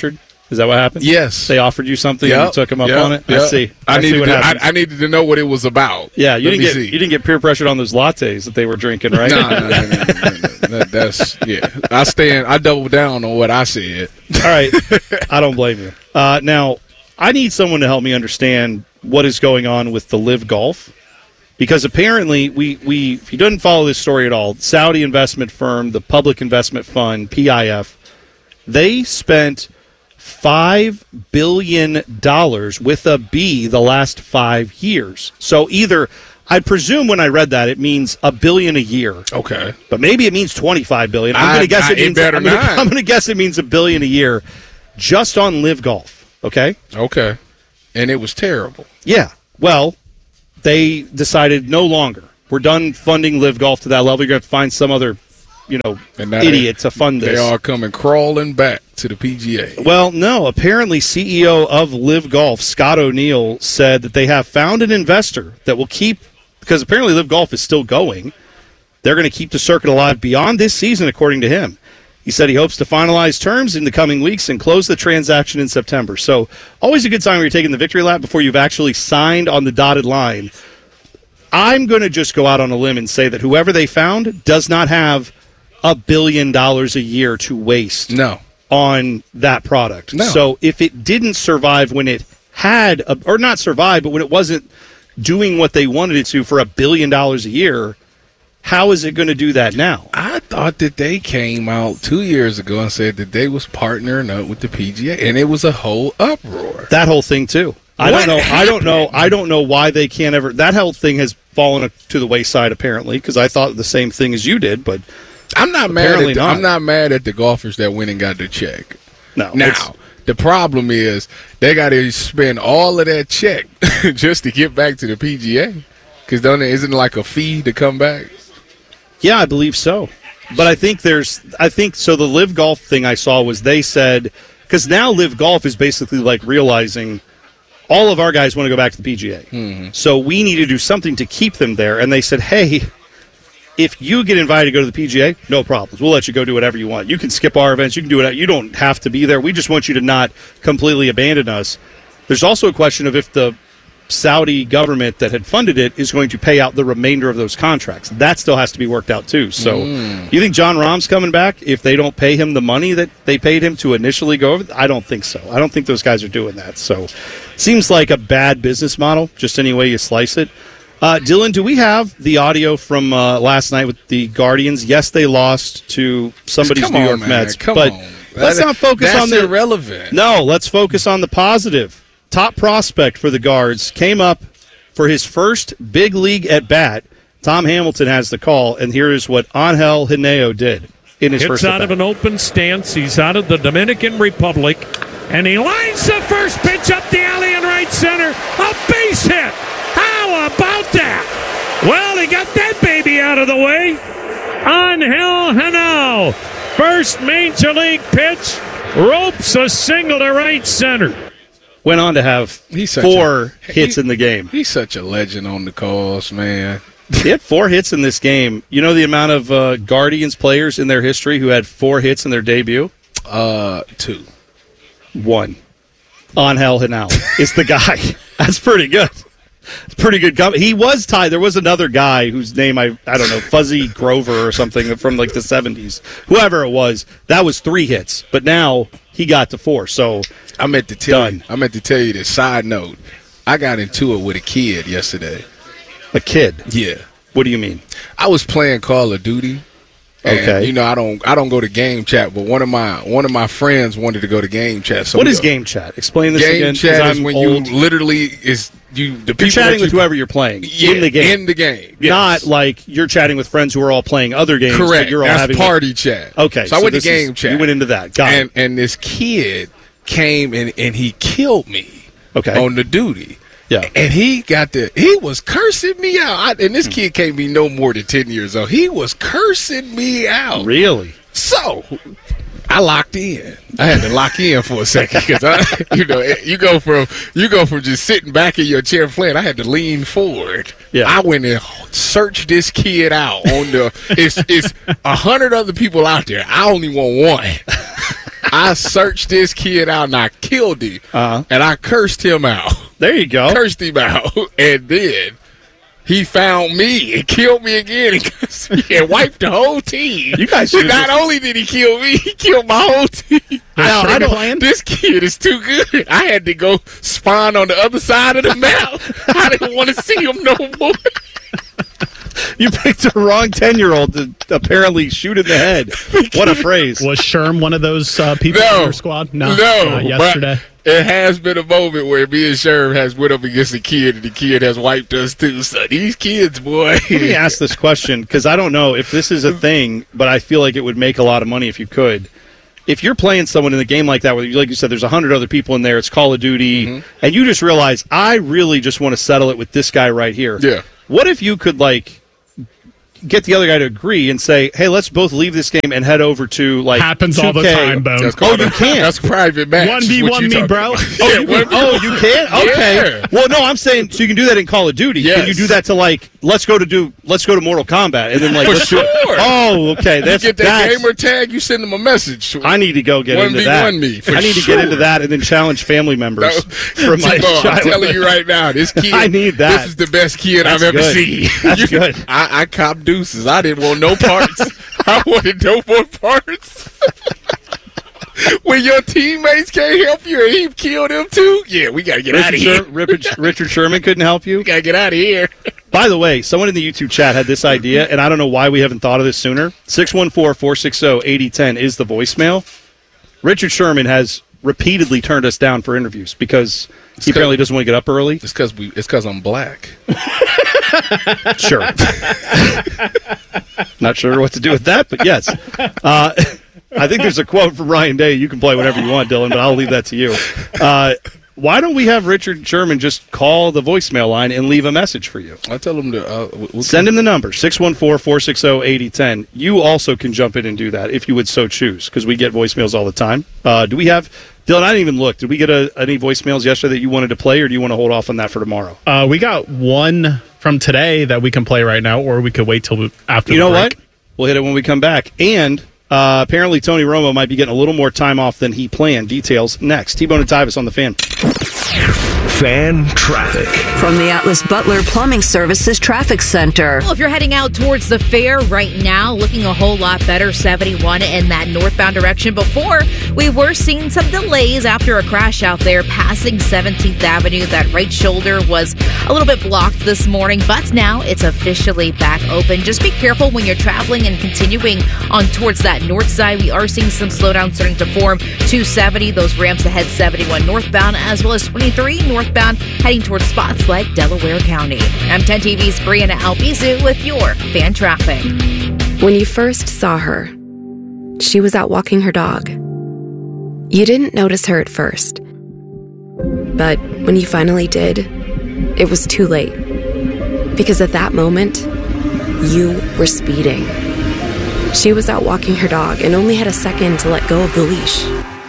Is that what happened?
Yes.
They offered you something
Yep.
and you took them up
Yep.
on it?
Yep.
I see.
I,
I, see
needed
what
to,
happened.
I, I needed to know what it was about.
Yeah, you
Let
didn't
me
get
see.
you didn't get peer pressured on those lattes that they were drinking, right?
No, no, no, no, no, no, no. That, that's yeah. I stand. I double down on what I said.
All right, I don't blame you. Uh, now, I need someone to help me understand what is going on with the Live Golf, because apparently we we if you didn't follow this story at all, Saudi investment firm, the Public Investment Fund, P I F, they spent five billion dollars with a B the last five years. So either, I presume when I read that, it means a billion a year.
Okay.
But maybe it means twenty-five billion dollars. I'm
I-
going to guess
I-
it
it
means,
better
I'm gonna,
not.
I'm going to guess it means a billion a year just on Live Golf. Okay?
Okay. And it was terrible.
Yeah. Well, they decided no longer. We're done funding Live Golf to that level. You're going to have to find some other, you know,
And now
idiot
they,
to fund this.
They are coming crawling back to the P G A.
Well, no. Apparently, C E O of Live Golf, Scott O'Neill, said that they have found an investor that will keep, because apparently Live Golf is still going. They're going to keep the circuit alive beyond this season, according to him. He said he hopes to finalize terms in the coming weeks and close the transaction in September. So always a good sign when you're taking the victory lap before you've actually signed on the dotted line. I'm going to just go out on a limb and say that whoever they found does not have a billion dollars a year to waste
no.
on that product.
No.
So if it didn't survive when it had, a, or not survive, but when it wasn't doing what they wanted it to for a billion dollars a year, how is it going to do that now?
I thought that they came out two years ago and said that they was partnering up with the P G A, and it was a whole uproar.
That whole thing too. I
What
don't know. I don't know.
happened?
I don't know why they can't ever. That whole thing has fallen to the wayside apparently, because I thought the same thing as you did, but
I'm not mad.
apparently
At the,
not.
I'm not mad at the golfers that went and got the check.
No. it's-
Now the problem is they got to spend all of that check just to get back to the P G A, because don't it, isn't it like a fee to come back?
Yeah, I believe so. But I think there's, I think, so the Live Golf thing I saw was they said, because now Live Golf is basically like realizing all of our guys want to go back to the P G A.
Mm-hmm.
So we need to do something to keep them there. And they said, hey, if you get invited to go to the P G A, no problems. We'll let you go do whatever you want. You can skip our events. You can do it. You don't have to be there. We just want you to not completely abandon us. There's also a question of if the Saudi government that had funded it is going to pay out the remainder of those contracts. That still has to be worked out too. So
Mm.
you think John Rahm's coming back if they don't pay him the money that they paid him to initially go over? I don't think so. I don't think those guys are doing that. So seems like a bad business model, just any way you slice it. Uh, Dylan, do we have the audio from uh, last night with the Guardians? Yes, they lost to somebody's
Come
New
on,
York
man.
Mets.
Come
but
on.
let's
That-
not focus
that's
on the
irrelevant.
No, let's focus on the positive. Top prospect for the Guards came up for his first big league at bat. Tom Hamilton has the call, and here is what Angel Hineo did in his
Hits
first
out
at
of an open stance. He's out of the Dominican Republic, and he lines the first pitch up the alley in right center. A base hit. How about that? Well, he got that baby out of the way. Angel Hineo, first major league pitch, ropes a single to right center.
Went on to have
He's such
four
a-
hits
he-
in the game.
He's such a legend on the calls, man.
He had four hits in this game. You know the amount of uh, Guardians players in their history who had four hits in their debut?
Uh, two.
One. Angel Hineo is the guy. That's pretty good. It's pretty good. com- He was tied. There was another guy whose name I I don't know, Fuzzy Grover or something from like the seventies. Whoever it was, that was three hits. But now he got to four. So
I meant to tell
done.
you. I meant to tell you this. Side note: I got into it with a kid yesterday.
A kid?
Yeah.
What do you mean?
I was playing Call of Duty. And,
Okay.
You know, I don't I don't go to game chat, but one of my one of my friends wanted to go to game chat. So
What
we
is
go-
game chat? Explain this
game
again. 'cause
chat is
I'm
when
old.
you literally is you the people
You're chatting
that
with
you-
whoever you're playing
Yeah,
in the game.
in the game. Yes.
Not like you're chatting with friends who are all playing other games. but
Correct.
You're all
That's
having
party chat.
Okay.
So, I went to
this is-
game chat.
You went into that. Got
and
it.
and this kid came and and he killed me.
Okay.
On the duty.
Yeah.
And he got the he was cursing me out. I, and this kid can't be no more than ten years old. He was cursing me out.
Really?
So I locked in. I had to lock in for a second because I, you know, you go from you go from just sitting back in your chair playing. I had to lean forward.
Yeah.
I went and searched this kid out on the. It's it's a hundred other people out there. I only want one. I searched this kid out and I killed him.
Uh-huh.
And I cursed him out.
There you go.
Cursed him out. And then he found me and killed me again and, and wiped the whole team.
You guys
Not
should have
only did he kill me, he killed my whole team. I, I don't, this kid is too good. I had to go spawn on the other side of the map. I didn't want to see him no more.
You picked the wrong ten-year-old to apparently shoot in the head. What a phrase.
Was Sherm one of those uh, people
No.
in your squad? No.
No.
Not yesterday.
But it has been a moment where me and Sherm has went up against a kid, and the kid has wiped us too. So these kids, boy.
Let me ask this question, because I don't know if this is a thing, but I feel like it would make a lot of money if you could. If you're playing someone in a game like that, where, like you said, there's a hundred other people in there, it's Call of Duty, mm-hmm. and you just realize, I really just want to settle it with this guy right here.
Yeah.
What if you could, like, get the other guy to agree and say, hey, let's both leave this game and head over to, like,
happens
two K.
all the time, Bo.
Oh, you can't.
That's private match.
one v one me, bro.
Oh, you, can, oh, you can? Okay.
Yeah.
Well, no, I'm saying, so you can do that in Call of Duty.
Yes.
Can you do that to, like, let's go to do, let's go to Mortal Kombat, and then, like,
For
let's
sure.
do it. Oh, okay. That's,
you get that
that's,
gamer tag, you send them a message.
I need to go get into that.
one v one me, for
I need to
sure.
get into that and then challenge family members
No.
from my
T-Bone, I'm
childhood.
telling you right now, this kid,
I need that.
This is the best kid
That's
I've ever
good.
seen.
That's
You-
good.
I, I cop deuces. I didn't want no parts. I wanted no more parts. When your teammates can't help you and he killed them too, yeah, we got to get out
Richard,
of here.
Sher- Richard, Richard Sherman couldn't help you?
We got to get out of here.
By the way, someone in the YouTube chat had this idea, and I don't know why we haven't thought of this sooner. six one four, four six zero, eight zero one zero is the voicemail. Richard Sherman has repeatedly turned us down for interviews because
It's
he apparently doesn't want to get up early.
It's because we. It's because I'm black.
Sure. Not sure what to do with that, but yes. Uh, I think there's a quote from Ryan Day. You can play whatever you want, Dylan, but I'll leave that to you. Uh, why don't we have Richard Sherman just call the voicemail line and leave a message for you?
I tell him to uh, we'll
send him the number six one four, four six zero, eight zero one zero. You also can jump in and do that if you would so choose, because we get voicemails all the time. Uh, do we have Dylan? I didn't even look. Did we get a, any voicemails yesterday that you wanted to play, or do you want to hold off on that for tomorrow?
Uh, we got one from today that we can play right now, or we could wait till after.
You know
the break.
what? We'll hit it when we come back. And uh, apparently Tony Romo might be getting a little more time off than he planned. Details next. T-Bone and Tyvis on the Fan.
Fan traffic.
From the Atlas Butler Plumbing Services Traffic Center.
Well, if you're heading out towards the fair right now, looking a whole lot better, seventy-one in that northbound direction. Before, we were seeing some delays after a crash out there passing seventeenth Avenue. That right shoulder was a little bit blocked this morning, but now it's officially back open. Just be careful when you're traveling and continuing on towards that north side. We are seeing some slowdown starting to form. two seventy, those ramps ahead seventy-one northbound, as well as twenty-three northbound heading towards spots like Delaware County. I'm ten T V's Brianna Albizu with your Fan Traffic.
When you first saw her, she was out walking her dog. You didn't notice her at first. But when you finally did, it was too late. Because at that moment, you were speeding. She was out walking her dog and only had a second to let go of the leash.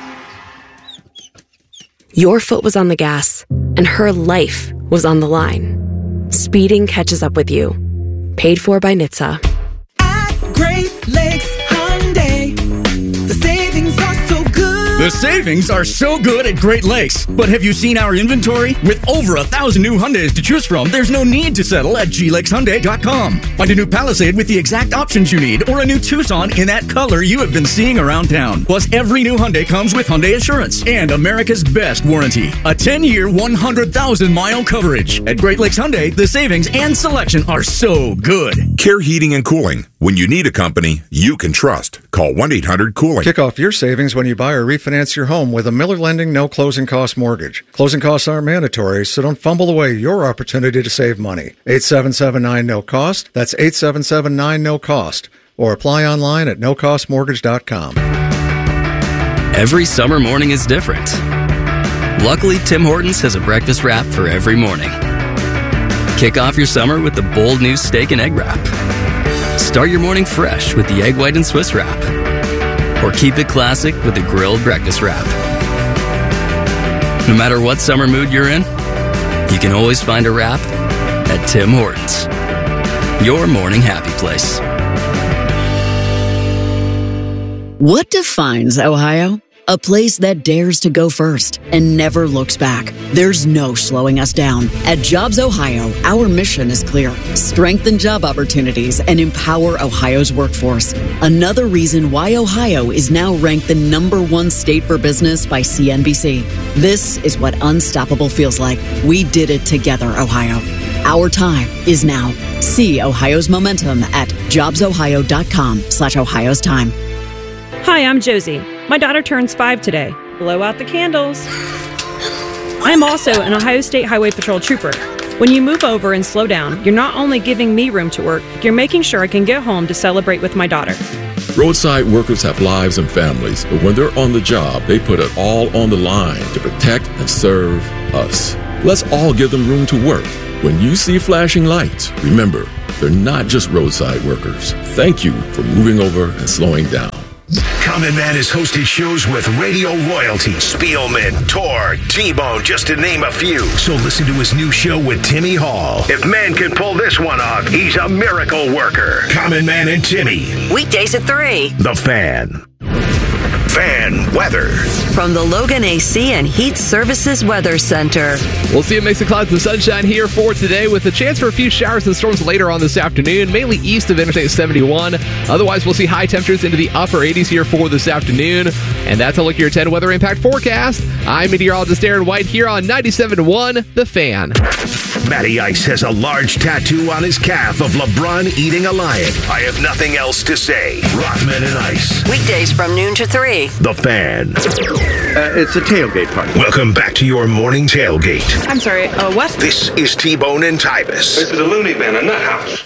Your foot was on the gas, and her life was on the line. Speeding catches up with you. Paid for by N H T S A.
Great Lakes Hyundai. The savings are so good.
The savings are so good at Great Lakes. But have you seen our inventory? With over a thousand new Hyundais to choose from, there's no need to settle at G Lakes Hyundai dot com. Find a new Palisade with the exact options you need, or a new Tucson in that color you have been seeing around town. Plus, every new Hyundai comes with Hyundai Assurance and America's best warranty. A ten-year, one hundred thousand mile coverage. At Great Lakes Hyundai, the savings and selection are so good.
Care Heating and Cooling. When you need a company you can trust, call one eight hundred cooling.
Kick off your savings when you buy or refinance your home with a Miller Lending no closing cost mortgage. Closing costs aren't mandatory, so don't fumble away your opportunity to save money. eight seven seven nine no cost. That's eight seven seven nine no cost. Or apply online at no cost mortgage dot com.
Every summer morning is different. Luckily, Tim Hortons has a breakfast wrap for every morning. Kick off your summer with the bold new steak and egg wrap. Start your morning fresh with the egg white and Swiss wrap. Or keep it classic with the grilled breakfast wrap. No matter what summer mood you're in, you can always find a wrap at Tim Hortons. Your morning happy place.
What defines Ohio?
a place that dares to go first and never looks back. There's no slowing us down. At Jobs Ohio, our mission is clear. Strengthen job opportunities and empower Ohio's workforce. Another reason why Ohio is now ranked the number one state for business by C N B C. This is what unstoppable feels like. We did it together, Ohio. Our time is now. See Ohio's momentum at jobsohio.com slash Ohio's time.
Hi, I'm Josie. My daughter turns five today. Blow out the candles. I'm also an Ohio State Highway Patrol trooper. When you move over and slow down, you're not only giving me room to work, you're making sure I can get home to celebrate with my daughter.
Roadside workers have lives and families, but when they're on the job, they put it all on the line to protect and serve us. Let's all give them room to work. When you see flashing lights, remember, they're not just roadside workers. Thank you for moving over and slowing down.
Common Man has hosted shows with radio royalty, Spielman, Tor, T-Bone, just to name a few. So listen to his new show with Timmy Hall. If man can pull this one off, he's a miracle worker. Common Man and Timmy.
Weekdays at three.
The Fan. Fan weather.
From the Logan A C and Heat Services Weather Center.
We'll see a mix of clouds and sunshine here for today with a chance for a few showers and storms later on this afternoon, mainly east of Interstate seventy-one. Otherwise, we'll see high temperatures into the upper eighties here for this afternoon. And that's a look at your ten weather impact forecast. I'm meteorologist Aaron White here on ninety-seven point one The Fan.
Matty Ice has a large tattoo on his calf of LeBron eating a lion. I have nothing else to say. Rothman and Ice.
Weekdays from noon to three.
The Fan.
Uh, it's a tailgate party.
Welcome back to your morning tailgate.
I'm sorry, uh, what?
This is T-Bone and Tyvis.
This is a loony bin, a nut house.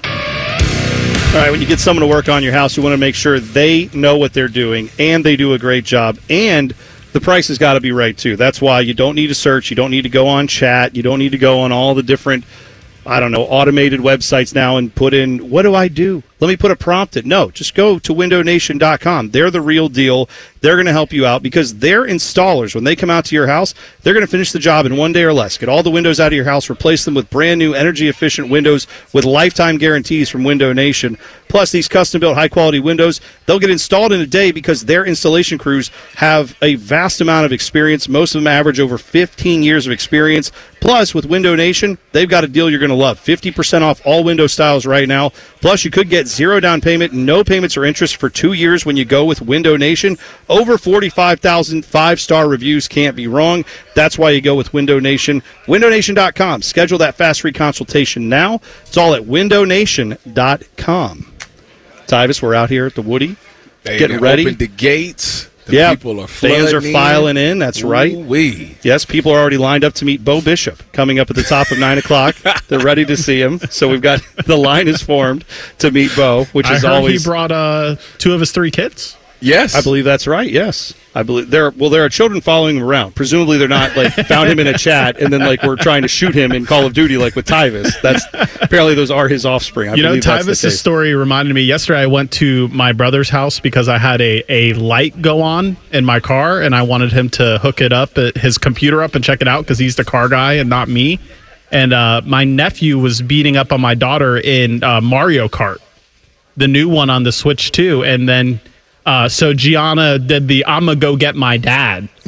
All right, when you get someone to work on your house, you want to make sure they know what they're doing and they do a great job. And the price has got to be right, too. That's why you don't need to search. You don't need to go on chat. You don't need to go on all the different, I don't know, automated websites now and put in, what do I do? Let me put a prompt in. No, just go to window nation dot com. They're the real deal. They're going to help you out because they're installers. When they come out to your house, they're going to finish the job in one day or less. Get all the windows out of your house, replace them with brand new energy-efficient windows with lifetime guarantees from Window Nation. Plus, these custom-built high-quality windows, they'll get installed in a day because their installation crews have a vast amount of experience. Most of them average over fifteen years of experience. Plus, with Window Nation, they've got a deal you're going to love. fifty percent off all window styles right now. Plus, you could get zero down payment, no payments or interest for two years when you go with Window Nation. Over forty-five thousand five-star reviews, can't be wrong. That's why you go with Window Nation. window nation dot com. Schedule that fast free consultation now. It's all at window nation dot com. Tyvis, we're out here at the Woody,
They
getting ready.
Opened the gates. The
yeah,
people are
fans are
flooding
filing in. That's right.
Ooh-wee.
Yes, people are already lined up to meet Bo Bishop coming up at the top of nine o'clock. They're ready to see him. So we've got the line is formed to meet Bo, which
I
is
heard
always.
he brought uh, two of his three kids.
Yes,
I believe that's right. Yes, I believe there. Well, there are children following him around. Presumably, they're not like found him in a chat and then like we're trying to shoot him in Call of Duty, like with Tyvis. That's apparently those are his offspring. I
you know,
believe that's the
Tyvis'
case.
story reminded me. Yesterday, I went to my brother's house because I had a, a light go on in my car, and I wanted him to hook it up, uh, his computer up, and check it out because he's the car guy and not me. And uh, my nephew was beating up on my daughter in uh, Mario Kart, the new one on the Switch too, and then. Uh, so Gianna did the "I'm gonna go get my dad," and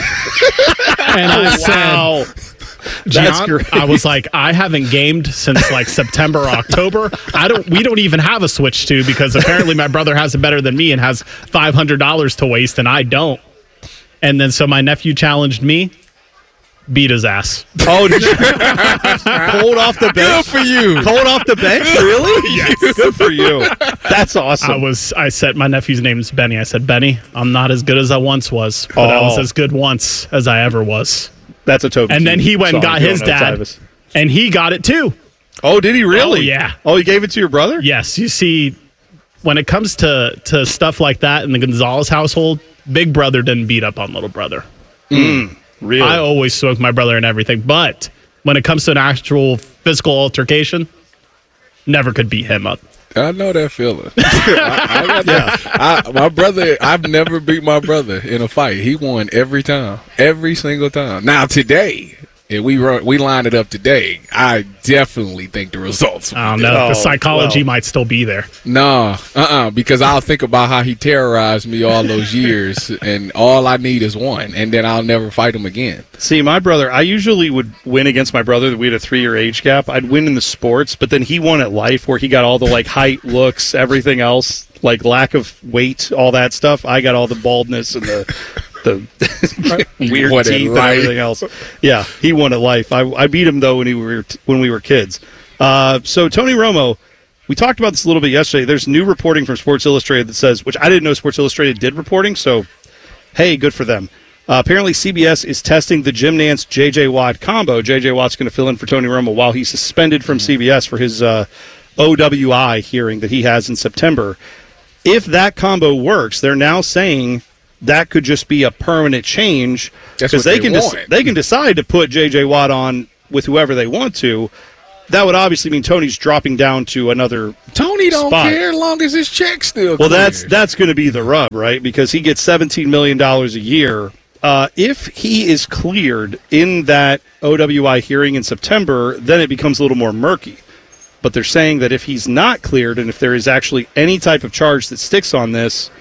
I
wow.
said,
That's
Gian,
great.
I was like, I haven't gamed since like September, or October. I don't. We don't even have a Switch two because apparently my brother has it better than me and has five hundred dollars to waste, and I don't. And then so my nephew challenged me. Beat his ass.
Oh, did you pulled off the bench?
Good for you.
Pulled off the bench? Really?
Yes.
Good for you. That's awesome.
I was. I said my nephew's name is Benny. I said, Benny, I'm not as good as I once was, but I was
Oh.
as good once as I ever was.
That's a Toby
And then
Keith
he went and
song,
got
if you
his
don't know
dad,
Tyvis.
and he got it too.
Oh, did he really?
Oh, yeah.
Oh, he gave it to your brother?
Yes. You see, when it comes to to stuff like that in the Gonzalez household, big brother didn't beat up on little brother.
Mm, really?
I always smoked my brother and everything, but when it comes to an actual physical altercation, never could beat him up.
I know that feeling. I, I got that. I, my brother, I've never beat my brother in a fight. He won every time, every single time. Now today, and we run, we line it up today, I definitely think the results.
I don't know. The psychology might still be there.
No, uh-uh, because I'll think about how he terrorized me all those years, and all I need is one, and then I'll never fight him again.
See, my brother, I usually would win against my brother. We had a three-year age gap. I'd win in the sports, but then he won at life, where he got all the like height, looks, everything else, like lack of weight, all that stuff. I got all the baldness and the the weird
won at
teeth and
life.
everything else. Yeah, he won at life. I, I beat him though when he were when we were kids. Uh, so Tony Romo, we talked about this a little bit yesterday. There's new reporting from Sports Illustrated that says, which I didn't know Sports Illustrated did reporting. So, hey, good for them. Uh, apparently, C B S is testing the Jim Nance J J Watt combo. J J Watt's going to fill in for Tony Romo while he's suspended from C B S for his uh, O W I hearing that he has in September. If that combo works, they're now saying that could just be a permanent change because they,
they
can dec-
want.
they can decide to put J J Watt on with whoever they want to. That would obviously mean Tony's dropping down to another
Tony don't
spot.
care as long as his check still
Well,
clears.
that's that's going to be the rub, right? Because he gets seventeen million dollars a year. Uh, if he is cleared in that O W I hearing in September, then it becomes a little more murky. But they're saying that if he's not cleared and if there is actually any type of charge that sticks on this,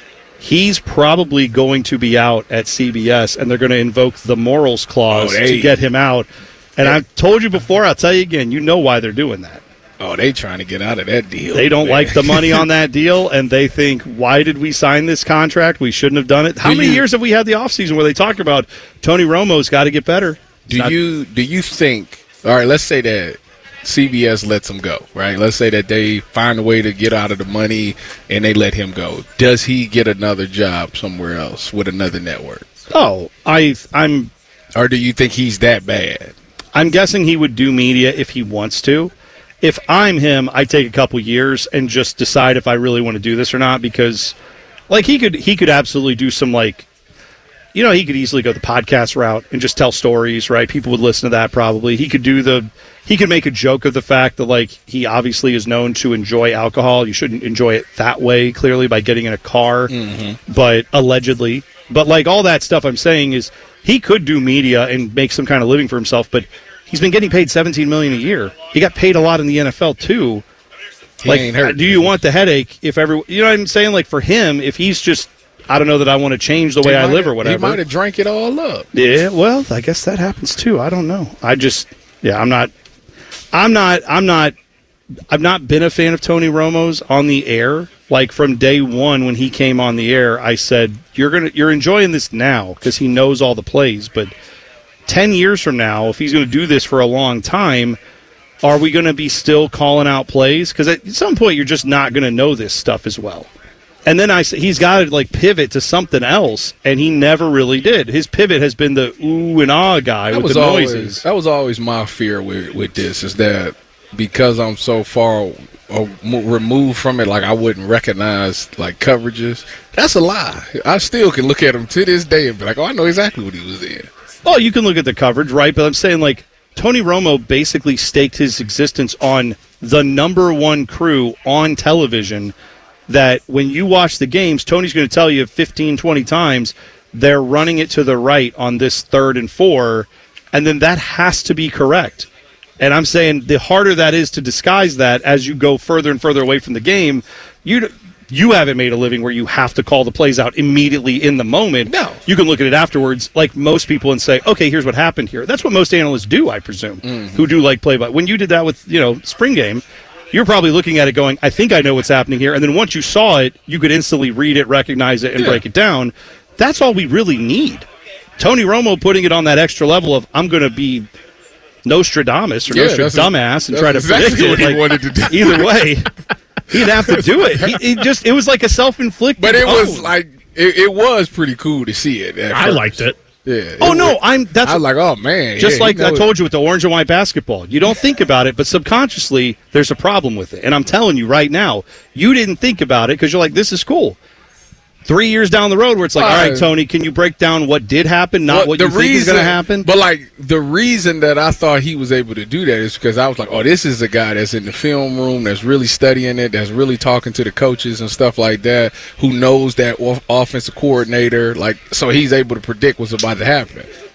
he's probably going to be out at C B S, and they're going to invoke the morals clause
Oh, they-
to get him out. And
they-
I've told you before, I'll tell you again, you know why they're doing that.
Oh, they trying to get out of that deal.
They don't
man.
like the money on that deal, and they think, why did we sign this contract? We shouldn't have done it. How
Do
many
you-
years have we had the offseason where they talk about Tony Romo's got to get better? It's
Do
not-
you do you think? All right, let's say that C B S lets him go. Right, let's say that they find a way to get out of the money and they let him go. Does he get another job somewhere else with another network?
Oh, I, I'm.
Or do you think he's that bad?
I'm guessing he would do media if he wants to. If I'm him, I take a couple years and just decide if I really want to do this or not. Because, like, he could he could absolutely do some like. You know, he could easily go the podcast route and just tell stories, right? People would listen to that probably. He could do the, he could make a joke of the fact that, like, he obviously is known to enjoy alcohol. You shouldn't enjoy it that way, clearly, by getting in a car,
Mm-hmm.
but allegedly. But, like, all that stuff I'm saying is he could do media and make some kind of living for himself, but he's been getting paid seventeen million dollars a year. He got paid a lot in the N F L, too.
He
like,
ain't hurt.
do you want the headache if every, you know what I'm saying? Like, for him, if he's just, I don't know that I want to change the way I live or whatever.
He might have drank it all up.
Yeah, well, I guess that happens too. I don't know. I just, yeah, I'm not, I'm not, I'm not, I've not been a fan of Tony Romo's on the air. Like from day one when he came on the air, I said, you're gonna, you're enjoying this now because he knows all the plays. But ten years from now, if he's going to do this for a long time, are we going to be still calling out plays? Because at some point, you're just not going to know this stuff as well. And then I said he's got to like pivot to something else, and he never really did. His pivot has been the ooh and ah guy
That
with
was
the
always,
noises.
That was always my fear with with this is that because I'm so far uh, mo- removed from it, like I wouldn't recognize like coverages. That's a lie. I still can look at him to this day and be like, oh, I know exactly what he was in.
Oh, you can look at the coverage, right? But I'm saying like Tony Romo basically staked his existence on the number one crew on television. That when you watch the games, Tony's going to tell you fifteen, twenty times they're running it to the right on this third and four, and then that has to be correct. And I'm saying the harder that is to disguise that as you go further and further away from the game, you you haven't made a living where you have to call the plays out immediately in the moment.
No.
You can look at it afterwards like most people and say, okay, here's what happened here. That's what most analysts do, I presume,
Mm-hmm.
who do like play-by. When you did that with, you know, spring game, you're probably looking at it going, I think I know what's happening here. And then once you saw it, you could instantly read it, recognize it, and
Yeah.
break it down. That's all we really need. Tony Romo putting it on that extra level of, I'm going to be Nostradamus or
Yeah, that's
Nostradamus and
that's
try to
exactly
predict
what
it.
he
Like,
wanted to do.
Either way, he'd have to do it. He, he just It was like a self-inflicted
But it was
own.
like it, it was pretty cool to see it. at
I
first.
liked it.
Yeah.
Oh,
it
no,
was-
I'm. That's
I was like, oh man.
Just
yeah,
like
you
I
know
told you with the orange and white basketball. You don't think about it, but subconsciously, there's a problem with it. And I'm telling you right now, you didn't think about it because you're like, this is cool. Three years down the road where it's like, all right,
Uh,
Tony, can you break down what did happen, not
Well,
what
the
you think is going to
reason-
happen?
But like the reason that I thought he was able to do that is because I was like, oh, this is a guy that's in the film room, that's really studying it, that's really talking to the coaches and stuff like that, who knows that off- offensive coordinator, like, so he's able to predict what's about to happen.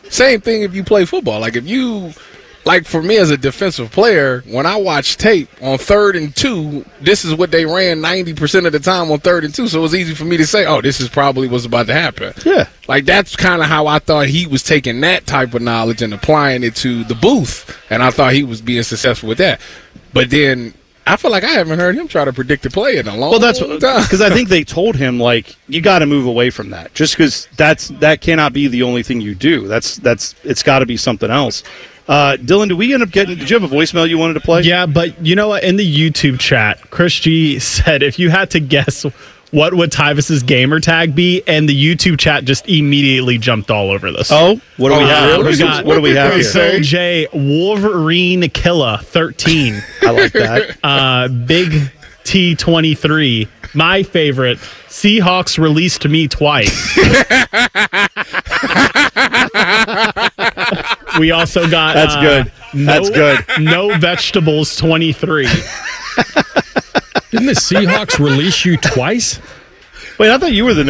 Same thing if you play football. Like if you, like for me as a defensive player, when I watch tape on third and two, this is what they ran ninety percent of the time on third and two. So it was easy for me to say, oh, this is probably what's about to happen.
Yeah.
Like that's kind of how I thought he was taking that type of knowledge and applying it to the booth. And I thought he was being successful with that. But then I feel like I haven't heard him try to predict a play in a long
Well, that's
time.
because I think they told him like you got to move away from that. Just because that's that cannot be the only thing you do. That's that's it's got to be something else. Uh, Dylan, did we end up getting? Did you have a voicemail you wanted to play?
Yeah, but you know what? In the YouTube chat, Chris G said if you had to guess what would Tyvis's gamer tag be, and the YouTube chat just immediately jumped all over this.
Oh, what do we
Uh,
have?
we
What,
got,
what do we have here?
Phil J. Wolverine Killer thirteen.
I like that.
Uh, Big T twenty-three. My favorite. Seahawks released me twice. We also got.
That's
uh,
good. That's
no,
good.
No vegetables twenty-three.
Didn't the Seahawks release you twice?
Wait, I thought you were the